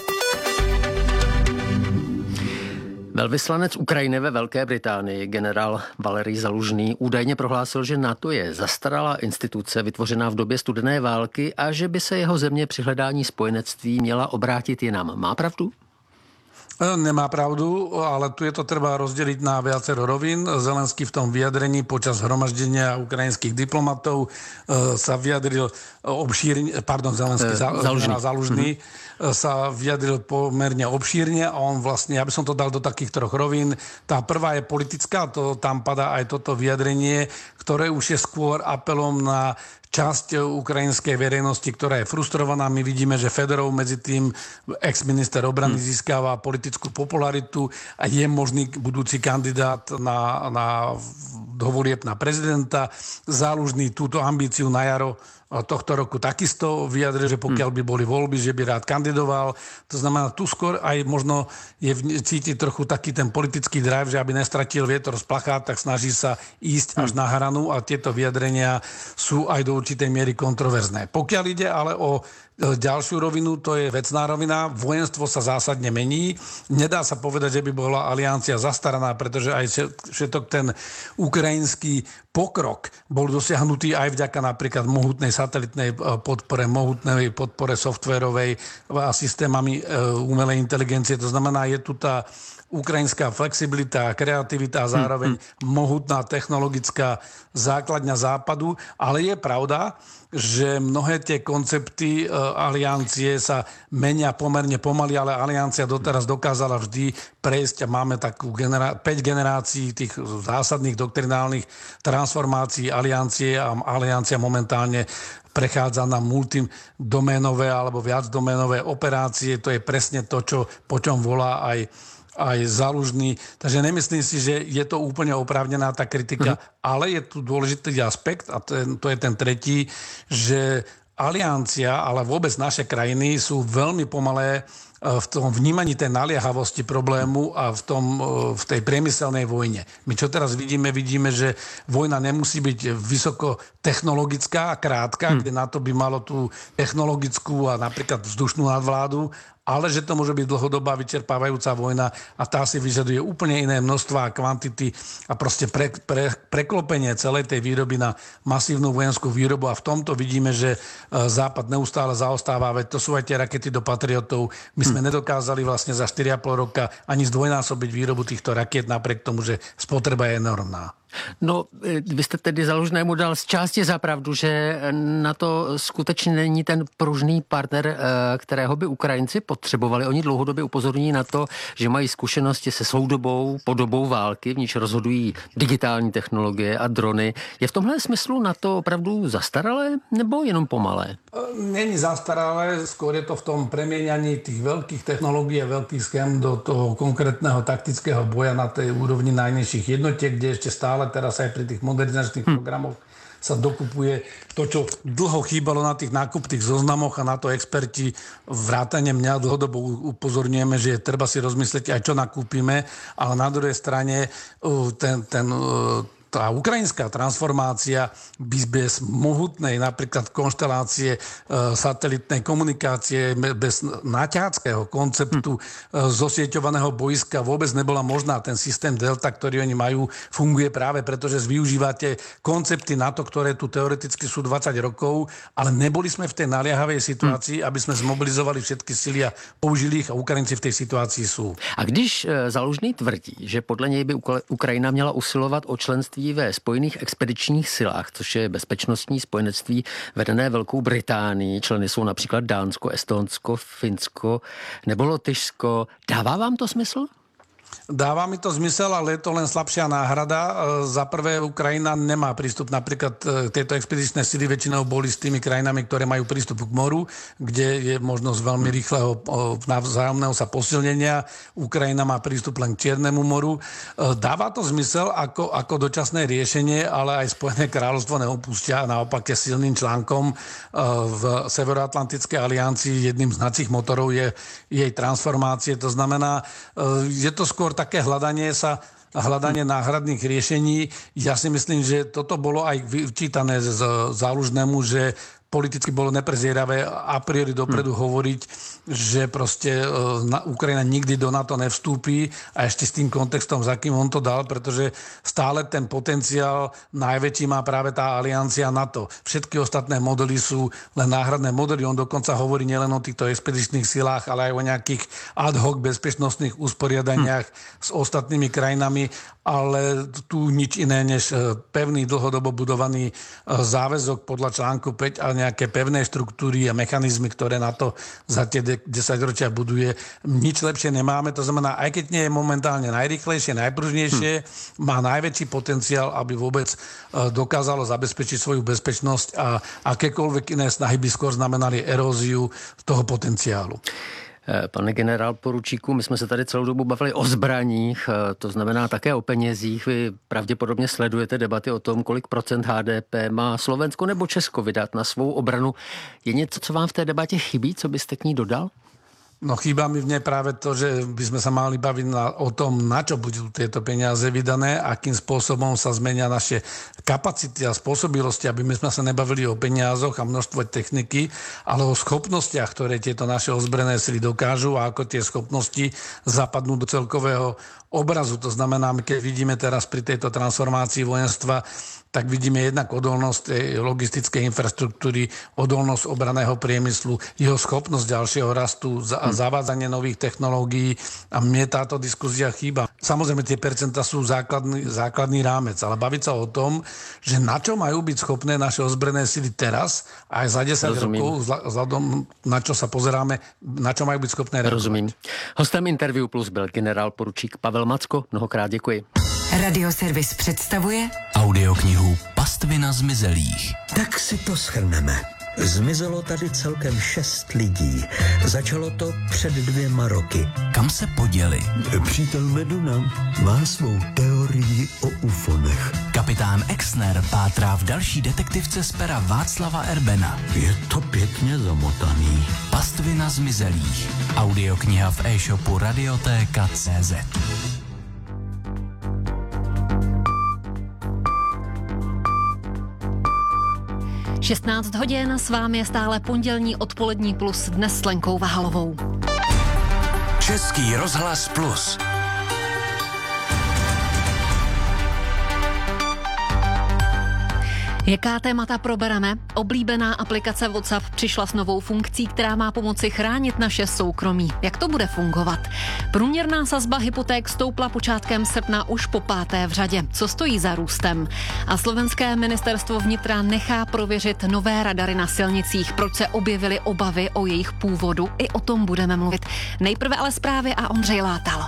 Velvyslanec Ukrajiny ve Velké Británii, generál Valerij Zalužný, údajně prohlásil, že NATO je zastaralá instituce vytvořená v době studené války a že by se jeho země při hledání spojenectví měla obrátit jinam. Má pravdu? Nemá pravdu, ale tu je to treba rozdeliť na viacero rovín. Zelenský v tom vyjadrení počas hromaždenia ukrajinských diplomatov sa vyjadril obšírne, Zalužný sa vyjadril pomerne obšírne a on vlastne, ja by som to dal do takých troch rovín. Tá prvá je politická, to tam padá aj toto vyjadrenie, ktoré už je skôr apelom na časť ukrajinskej verejnosti, ktorá je frustrovaná. My vidíme, že Fedorov medzi tým ex-minister obrany získava politickú popularitu a je možný budúci kandidát na dovolieb na prezidenta. Zálužný túto ambíciu na jaro tohto roku takisto vyjadril, že pokiaľ by boli voľby, že by rád kandidoval. To znamená, tu skôr aj možno je cítiť trochu taký ten politický drive, že aby nestratil vietor z plachát, tak snaží sa ísť až na hranu a tieto vyjadrenia sú aj do určitej miery kontroverzné. Pokiaľ ide ale o ďalšiu rovinu, to je vecná rovina. Vojenstvo sa zásadne mení. Nedá sa povedať, že by bola aliancia zastaraná, pretože aj všetok ten ukrajinský pokrok bol dosiahnutý aj vďaka napríklad mohutnej satelitnej podpore, mohutnej podpore softvérovej a systémami umelej inteligencie. To znamená, je tu tá ukrajinská flexibilita, kreativita a zároveň mohutná technologická základňa západu. Ale je pravda, že mnohé tie koncepty aliancie sa menia pomerne pomaly, ale aliancia doteraz dokázala vždy prejsť a máme takú 5 generácií tých zásadných doktrinálnych transformácií aliancie a aliancia momentálne prechádza na multidoménové alebo viacdoménové operácie. To je presne to, po čom volá aj Zalužný. Takže nemyslím si, že je to úplne oprávnená tá kritika, ale je tu dôležitý aspekt a to je ten tretí, že aliancia, ale vôbec naše krajiny sú veľmi pomalé v tom vnímaní tej naliehavosti problému a v tej priemyselnej vojne. My čo teraz vidíme, že vojna nemusí byť vysoko technologická a krátka, kde na to by malo tú technologickú a napríklad vzdušnú nadvládu, ale že to môže byť dlhodobá vyčerpávajúca vojna a tá si vyžaduje úplne iné množstva a kvantity a proste preklopenie celej tej výroby na masívnu vojenskú výrobu a v tomto vidíme, že Západ neustále zaostáva, veď to sú aj tie rakety do Patriotov. My sme nedokázali vlastne za 4,5 roka ani zdvojnásobiť výrobu týchto rakiet napriek tomu, že spotreba je enormná. No, vy jste tedy Zalužnému dal z části za pravdu, že na to skutečně není ten pružný partner, kterého by Ukrajinci potřebovali. Oni dlouhodobě upozorní na to, že mají zkušenosti se soudobou, podobou války, v níž rozhodují digitální technologie a drony. Je v tomhle smyslu na to opravdu zastaralé nebo jenom pomalé? Není zastaralé, skôr je to v tom premieňaní tých veľkých technológií a veľkých schém do toho konkrétneho taktického boja na tej úrovni najnižších jednotiek, kde ešte stále teraz aj pri tých modernizačných programoch sa dokupuje to, čo dlho chýbalo na tých nákupných zoznamoch a na to experti vrátane mňa dlhodobo upozorňujeme, že treba si rozmyslieť aj čo nakúpime, ale na druhej strane tá ukrajinská transformácia by bez mohutnej napríklad konštelácie satelitnej komunikácie, bez naťaháckého konceptu zosieťovaného boiska vôbec nebola možná. Ten systém Delta, ktorý oni majú, funguje práve preto, že využívate koncepty NATO, ktoré tu teoreticky sú 20 rokov, ale neboli sme v tej naliehavej situácii, aby sme zmobilizovali všetky sily a použili ich a Ukrajinci v tej situácii sú. A když Zalužný tvrdí, že podle něj by Ukrajina měla usilovat o členství ve Spojených expedičních silách, což je bezpečnostní spojenectví vedené Velkou Británií, členy jsou například Dánsko, Estonsko, Finsko nebo Lotyšsko. Dává vám to smysl? Dáva mi to zmysel, ale je to len slabšia náhrada. Za prvé, Ukrajina nemá prístup, napríklad tieto expedičné sily väčšinou boli s tými krajinami, ktoré majú prístup k moru, kde je možnosť veľmi rýchleho vzájomného sa posilnenia. Ukrajina má prístup len k Čiernemu moru. Dáva to zmysel ako dočasné riešenie, ale aj Spojené kráľovstvo neopúšťa, naopak je silným článkom v Severoatlantickej aliancii. Jedným z hnacích motorov je jej transformácie. To znamená, je to skôr také hľadanie náhradných riešení. Ja si myslím, že toto bolo aj vyčítané z Zálužnému, že politicky bolo neprezieravé a priori dopredu hovoriť, že proste Ukrajina nikdy do NATO nevstúpi a ešte s tým kontextom, za kým on to dal, pretože stále ten potenciál najväčší má práve tá aliancia NATO. Všetky ostatné modely sú len náhradné modely. On dokonca hovorí nielen o týchto expedičných silách, ale aj o nejakých ad hoc bezpečnostných usporiadaniach s ostatnými krajinami, ale tu nič iné než pevný, dlhodobo budovaný záväzok podľa článku 5 a nejaké pevné štruktúry a mechanizmy, ktoré na to za tie 10 ročia buduje. Nič lepšie nemáme, to znamená, aj keď nie je momentálne najrýchlejšie, najpružnejšie, má najväčší potenciál, aby vôbec dokázalo zabezpečiť svoju bezpečnosť a akékoľvek iné snahy by skôr znamenali eróziu toho potenciálu. Pane generál poručíku, my jsme se tady celou dobu bavili o zbraních, to znamená také o penězích. Vy pravděpodobně sledujete debaty o tom, kolik procent HDP má Slovensko nebo Česko vydat na svou obranu. Je něco, co vám v té debatě chybí, co byste k ní dodal? No chýba mi v nej práve to, že by sme sa mali baviť o tom, na čo budú tieto peniaze vydané, akým spôsobom sa zmenia naše kapacity a spôsobilosti, aby my sme sa nebavili o peniazoch a množstvo techniky, ale o schopnostiach, ktoré tieto naše ozbrojené sily dokážu a ako tie schopnosti zapadnú do celkového obrazu. To znamená, keď vidíme teraz pri tejto transformácii vojenstva, tak vidíme jednak odolnosť tej logistickej infraštruktúry, odolnosť obranného priemyslu, jeho schopnosť ďalšieho rastu a zavádzanie nových technológií a mne táto diskusia chýba. Samozrejme, tie percentá sú základný rámec, ale baviť sa o tom, že na čo majú byť schopné naše ozbrojené sily teraz a aj za 10 rokov, vzhľadom na čo sa pozeráme, na čo majú byť schopné reagovať. Rozumím. Hostem Interview Plus byl generál poručík Pavel Macko. Mnohokrát děkuji. Radioservis představuje audioknihu Pastvina zmizelých. Tak si to shrneme. Zmizelo tady celkem 6 lidí. Začalo to před 2 roky. Kam se poděli? Přítel Meduna má svou teorii o ufonech. Kapitán Exner pátrá v další detektivce z pera Václava Erbena. Je to pěkně zamotaný. Pastvina zmizelých. Audiokniha v e-shopu Radiotéka.cz. 16 hodin, s vámi je stále pondělní odpolední plus, dnes s Lenkou Vahalovou. Český rozhlas plus. Jaká témata probereme? Oblíbená aplikace WhatsApp přišla s novou funkcí, která má pomoci chránit naše soukromí. Jak to bude fungovat? Průměrná sazba hypoték stoupla počátkem srpna už po 5. v řadě. Co stojí za růstem? A slovenské ministerstvo vnitra nechá prověřit nové radary na silnicích. Proč se objevily obavy o jejich původu? I o tom budeme mluvit. Nejprve ale zprávy a Ondřej Látal.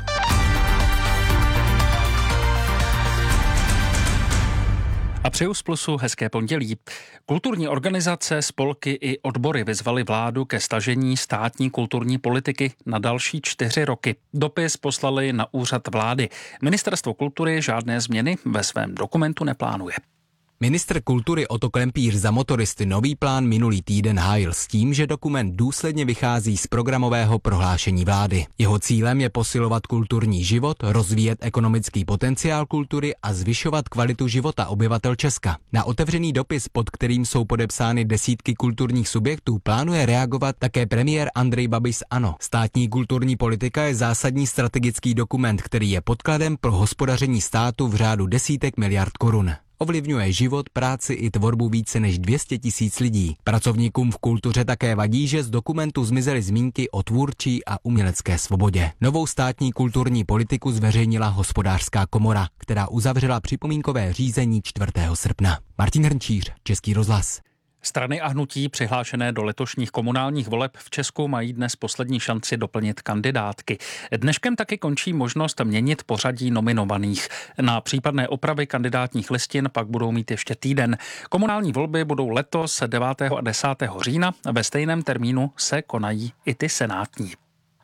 A přeju z Plusu hezké pondělí. Kulturní organizace, spolky i odbory vyzvaly vládu ke stažení státní kulturní politiky na další 4 roky. Dopis poslali na úřad vlády. Ministerstvo kultury žádné změny ve svém dokumentu neplánuje. Ministr kultury Otto Klempíř za motoristy nový plán minulý týden hájil s tím, že dokument důsledně vychází z programového prohlášení vlády. Jeho cílem je posilovat kulturní život, rozvíjet ekonomický potenciál kultury a zvyšovat kvalitu života obyvatel Česka. Na otevřený dopis, pod kterým jsou podepsány desítky kulturních subjektů, plánuje reagovat také premiér Andrej Babiš z ANO. Státní kulturní politika je zásadní strategický dokument, který je podkladem pro hospodaření státu v řádu desítek miliard korun. Ovlivňuje život, práci i tvorbu více než 200 000 lidí. Pracovníkům v kultuře také vadí, že z dokumentu zmizely zmínky o tvůrčí a umělecké svobodě. Novou státní kulturní politiku zveřejnila Hospodářská komora, která uzavřela připomínkové řízení 4. srpna. Martin Hrnčíř, Český rozhlas. Strany a hnutí přihlášené do letošních komunálních voleb v Česku mají dnes poslední šanci doplnit kandidátky. Dneškem taky končí možnost měnit pořadí nominovaných. Na případné opravy kandidátních listin pak budou mít ještě týden. Komunální volby budou letos 9. a 10. října. Ve stejném termínu se konají i ty senátní.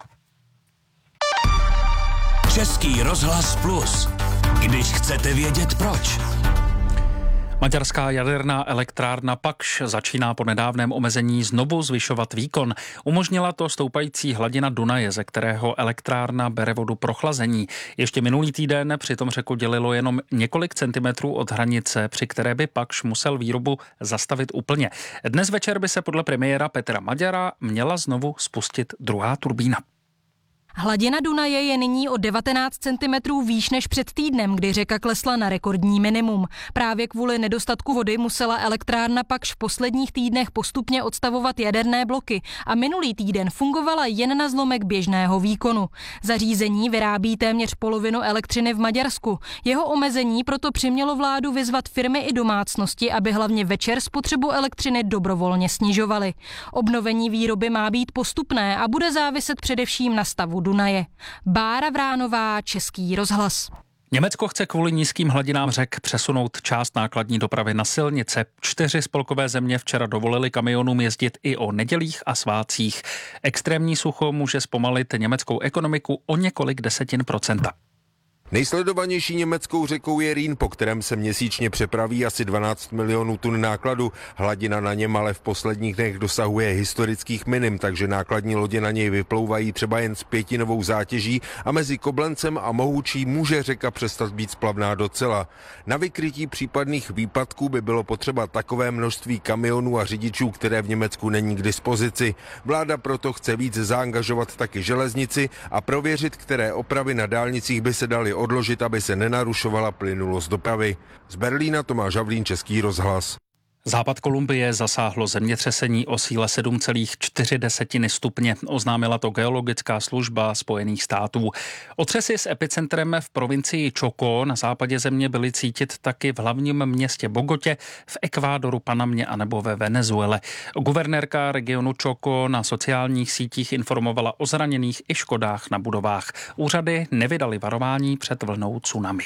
Český rozhlas Plus. Když chcete vědět proč. Maďarská jaderná elektrárna Pakš začíná po nedávném omezení znovu zvyšovat výkon. Umožnila to stoupající hladina Dunaje, ze kterého elektrárna bere vodu pro chlazení. Ještě minulý týden přitom řeku dělilo jenom několik centimetrů od hranice, při které by Pakš musel výrobu zastavit úplně. Dnes večer by se podle premiéra Petra Maďara měla znovu spustit druhá turbína. Hladina Dunaje je nyní o 19 cm výš než před týdnem, kdy řeka klesla na rekordní minimum. Právě kvůli nedostatku vody musela elektrárna Pakš v posledních týdnech postupně odstavovat jaderné bloky a minulý týden fungovala jen na zlomek běžného výkonu. Zařízení vyrábí téměř polovinu elektřiny v Maďarsku. Jeho omezení proto přimělo vládu vyzvat firmy i domácnosti, aby hlavně večer spotřebu elektřiny dobrovolně snižovaly. Obnovení výroby má být postupné a bude záviset především na stavu Dunaje. Bára Vránová, Český rozhlas. Německo chce kvůli nízkým hladinám řek přesunout část nákladní dopravy na silnice. 4 spolkové země včera dovolily kamionům jezdit i o nedělích a svátcích. Extrémní sucho může zpomalit německou ekonomiku o několik desetin procenta. Nejsledovanější německou řekou je Rýn, po kterém se měsíčně přepraví asi 12 milionů tun nákladu. Hladina na něm ale v posledních dnech dosahuje historických minim, takže nákladní lodě na něj vyplouvají třeba jen s 5novou zátěží a mezi Koblencem a Mohučí může řeka přestat být splavná docela. Na vykrytí případných výpadků by bylo potřeba takové množství kamionů a řidičů, které v Německu není k dispozici. Vláda proto chce víc zaangažovat taky železnici a prověřit, které opravy na dálnicích by se daly odložit, aby se nenarušovala plynulost dopravy. Z Berlína Tomáš Havlín, Český rozhlas. Západ Kolumbie zasáhlo zemětřesení o síle 7,4 stupně, oznámila to geologická služba Spojených států. Otřesy s epicentrem v provincii Chocó na západě země byly cítit taky v hlavním městě Bogotě, v Ekvádoru, Panamě a nebo ve Venezuele. Guvernérka regionu Chocó na sociálních sítích informovala o zraněných i škodách na budovách. Úřady nevydaly varování před vlnou tsunami.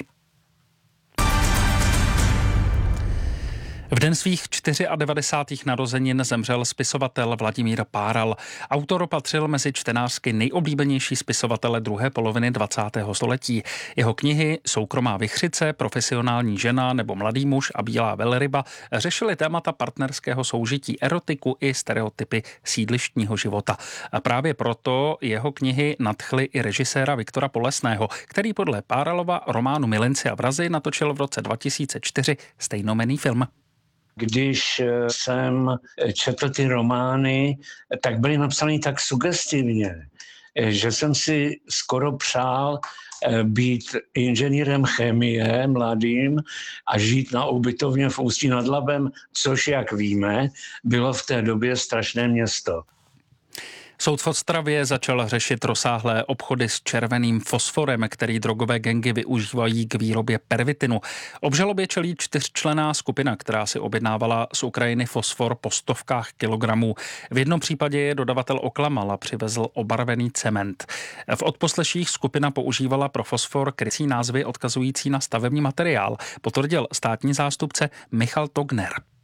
V den svých 94. narozenin zemřel spisovatel Vladimír Páral. Autor patřil mezi čtenářsky nejoblíbenější spisovatele druhé poloviny 20. století. Jeho knihy Soukromá vichřice, Profesionální žena nebo Mladý muž a Bílá velryba řešily témata partnerského soužití, erotiku i stereotypy sídlištního života. A právě proto jeho knihy nadchly i režiséra Viktora Polesného, který podle Páralova románu Milenci a vrazi natočil v roce 2004 stejnojmenný film. Když jsem četl ty romány, tak byly napsané tak sugestivně, že jsem si skoro přál být inženýrem chemie mladým a žít na ubytovně v Ústí nad Labem, což, jak víme, bylo v té době strašné město. Soud v Ostravě začal řešit rozsáhlé obchody s červeným fosforem, který drogové gangy využívají k výrobě pervitinu. Obžalobě čelí 4členná skupina, která si objednávala z Ukrajiny fosfor po stovkách kilogramů. V jednom případě je dodavatel oklamal a přivezl obarvený cement. V odposleších skupina používala pro fosfor krycí názvy odkazující na stavební materiál, potvrdil státní zástupce Michal Togner.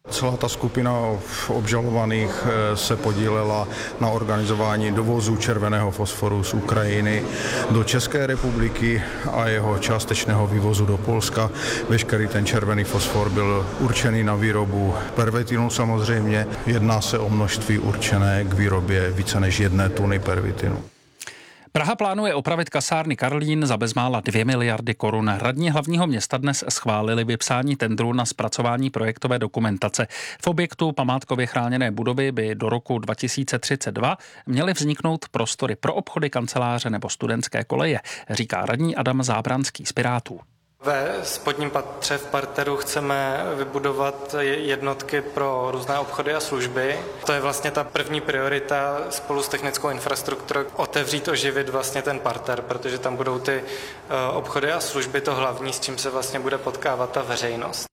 Celá ta skupina obžalovaných se podílela na organizování dovozu červeného fosforu z Ukrajiny do České republiky a jeho částečného vývozu do Polska. Veškerý ten červený fosfor byl určený na výrobu pervitinu samozřejmě. Jedná se o množství určené k výrobě více než 1 tuny pervitinu. Praha plánuje opravit kasárny Karlín za bezmála 2 miliardy korun. Radní hlavního města dnes schválili vypsání tendru na zpracování projektové dokumentace. V objektu památkově chráněné budovy by do roku 2032 měly vzniknout prostory pro obchody, kanceláře nebo studentské koleje, říká radní Adam Zábranský z Pirátů. Ve spodním patře v parteru chceme vybudovat jednotky pro různé obchody a služby. To je vlastně ta první priorita spolu s technickou infrastrukturou, otevřít, oživit vlastně ten parter, protože tam budou ty obchody a služby to hlavní, s čím se vlastně bude potkávat ta veřejnost.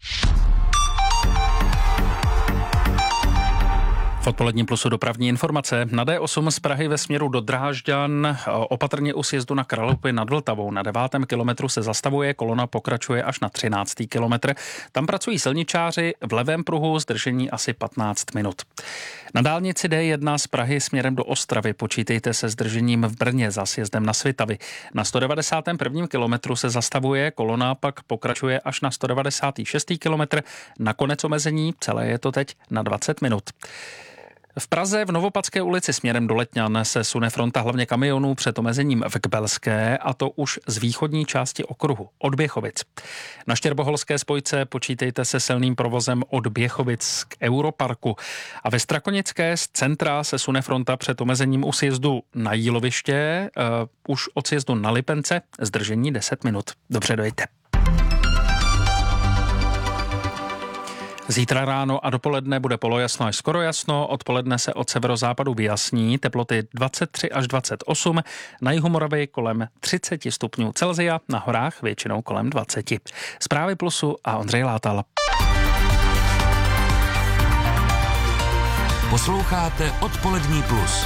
V odpoledním plusu dopravní informace. Na D8 z Prahy ve směru do Drážďan, opatrně u sjezdu na Kralupy nad Vltavou. Na 9. kilometru se zastavuje, kolona pokračuje až na 13. kilometr. Tam pracují silničáři, v levém pruhu zdržení asi 15 minut. Na dálnici D1 z Prahy směrem do Ostravy počítejte se zdržením v Brně za sjezdem na Svitavy. Na 191. kilometru se zastavuje, kolona pak pokračuje až na 196. kilometr. Na konec omezení, celé je to teď na 20 minut. V Praze v Novopadské ulici směrem do Letňan se sune fronta hlavně kamionů před omezením v Kbelské, a to už z východní části okruhu od Běchovic. Na Štěrboholské spojce počítejte se silným provozem od Běchovic k Europarku. A ve Strakonické z centra se sune fronta před omezením u sjezdu na Jíloviště, už od sjezdu na Lipence, zdržení 10 minut. Dobře, dojďte. Zítra ráno a dopoledne bude polojasno až skoro jasno, odpoledne se od severozápadu vyjasní, teploty 23 až 28, na jihu Moravy kolem 30 stupňů Celsia, na horách většinou kolem 20. Zprávy Plusu a Ondřej Látal. Posloucháte Odpolední plus.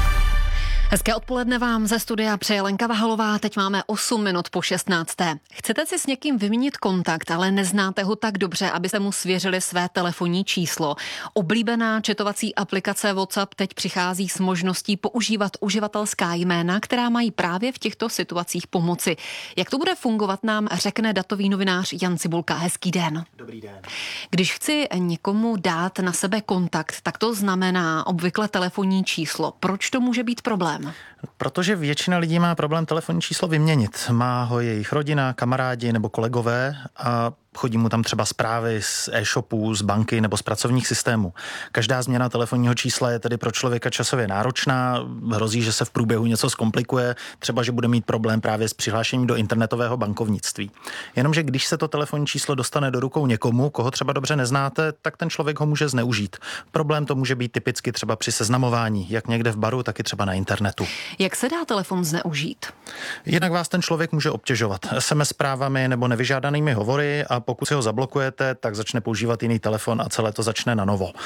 Hezké odpoledne vám ze studia přeje Lenka Vahalová, teď máme 8 minut po 16. Chcete si s někým vyměnit kontakt, ale neznáte ho tak dobře, abyste mu svěřili své telefonní číslo. Oblíbená četovací aplikace WhatsApp teď přichází s možností používat uživatelská jména, která mají právě v těchto situacích pomoci. Jak to bude fungovat, nám řekne datový novinář Jan Cibulka. Hezký den. Dobrý den. Když chci někomu dát na sebe kontakt, tak to znamená obvykle telefonní číslo. Proč to může být problém? Protože většina lidí má problém telefonní číslo vyměnit. Má ho jejich rodina, kamarádi nebo kolegové a chodí mu tam třeba zprávy z e-shopů, z banky nebo z pracovních systémů. Každá změna telefonního čísla je tedy pro člověka časově náročná, hrozí, že se v průběhu něco zkomplikuje, třeba že bude mít problém právě s přihlášením do internetového bankovnictví. Jenomže když se to telefonní číslo dostane do rukou někomu, koho třeba dobře neznáte, tak ten člověk ho může zneužít. Problém to může být typicky třeba při seznamování, jak někde v baru, tak i třeba na internetu. Jak se dá telefon zneužít? Jednak vás ten člověk může obtěžovat SMS zprávami nebo nevyžádanými hovory, a pokud si ho zablokujete, tak začne používat jiný telefon a celé to začne na novo.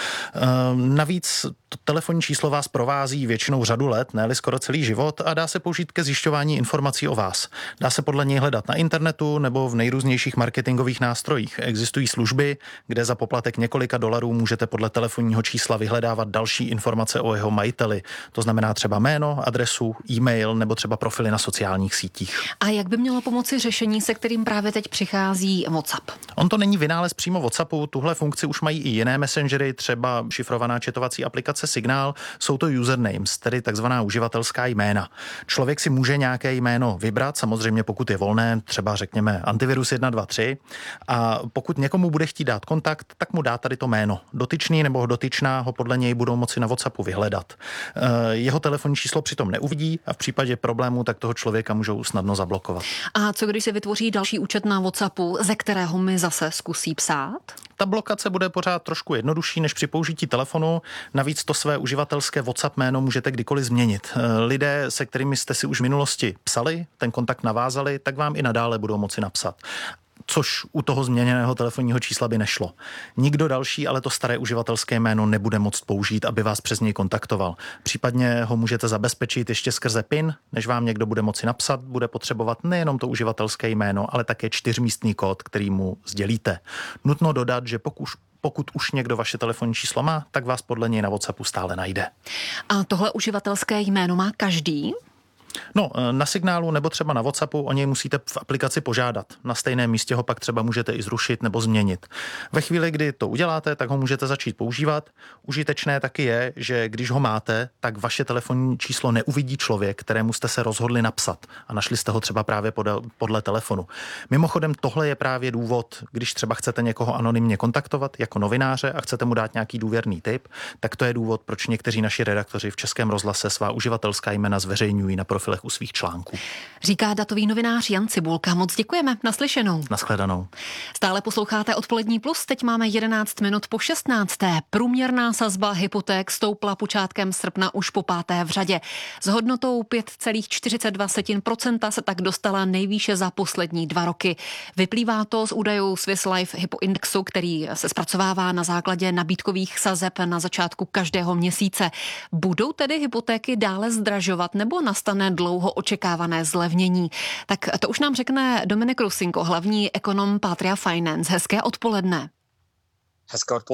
Navíc to telefonní číslo vás provází většinou řadu let, ne-li skoro celý život, a dá se použít ke zjišťování informací o vás. Dá se podle něj hledat na internetu nebo v nejrůznějších marketingových nástrojích. Existují služby, kde za poplatek několika dolarů můžete podle telefonního čísla vyhledávat další informace o jeho majiteli. To znamená třeba jméno, adresu, e-mail nebo třeba profily na sociálních sítích. A jak by mělo pomoci řešení, se kterým právě teď přichází WhatsApp? On to není vynález přímo WhatsAppu, tuhle funkci už mají i jiné messengery, třeba šifrovaná četovací aplikace Signál, jsou to usernames, tedy takzvaná uživatelská jména. Člověk si může nějaké jméno vybrat, samozřejmě pokud je volné, třeba řekněme antivirus 123, a pokud někomu bude chtít dát kontakt, tak mu dá tady to jméno. Dotyčný nebo dotyčná ho podle něj budou moci na WhatsAppu vyhledat. Jeho telefonní číslo přitom neuvidí a v případě problému tak toho člověka můžou snadno zablokovat. A co když se vytvoří další účet na WhatsAppu, ze kterého mi zase zkusí psát? Ta blokace bude pořád trošku jednodušší než při použití telefonu, navíc to své uživatelské WhatsApp jméno můžete kdykoliv změnit. Lidé, se kterými jste si už v minulosti psali, ten kontakt navázali, tak vám i nadále budou moci napsat. Což u toho změněného telefonního čísla by nešlo. Nikdo další ale to staré uživatelské jméno nebude moct použít, aby vás přes něj kontaktoval. Případně ho můžete zabezpečit ještě skrze PIN, než vám někdo bude moci napsat, bude potřebovat nejenom to uživatelské jméno, ale také 4místný kód, který mu sdělíte. Nutno dodat, že pokud už někdo vaše telefonní číslo má, tak vás podle něj na WhatsAppu stále najde. A tohle uživatelské jméno má každý? No, na Signálu nebo třeba na WhatsAppu o něj musíte v aplikaci požádat. Na stejném místě ho pak třeba můžete i zrušit nebo změnit. Ve chvíli, kdy to uděláte, tak ho můžete začít používat. Užitečné taky je, že když ho máte, tak vaše telefonní číslo neuvidí člověk, kterému jste se rozhodli napsat a našli jste ho třeba právě podle telefonu. Mimochodem, tohle je právě důvod, když třeba chcete někoho anonymně kontaktovat jako novináře a chcete mu dát nějaký důvěrný tip, tak to je důvod, proč někteří naši redaktoři v Českém rozhlase svá uživatelská jména zveřejňují na profilech u svých článků. Říká datový novinář Jan Cibulka. Moc děkujeme. Naslyšenou. Nashledanou. Stále posloucháte Odpolední plus. Teď máme 11 minut po 16. Průměrná sazba hypoték stoupla počátkem srpna už po 5. v řadě. S hodnotou 5,42% se tak dostala nejvýše za poslední 2 roky. Vyplývá to z údajů Swiss Life Hypo Indexu, který se zpracovává na základě nabídkových sazeb na začátku každého měsíce. Budou tedy hypotéky dále zdražovat nebo nastane dlouho očekávané zlevnění? Tak to už nám řekne Dominik Rusinko, hlavní ekonom Patria Finance. Hezké odpoledne. Hezké odpoledne.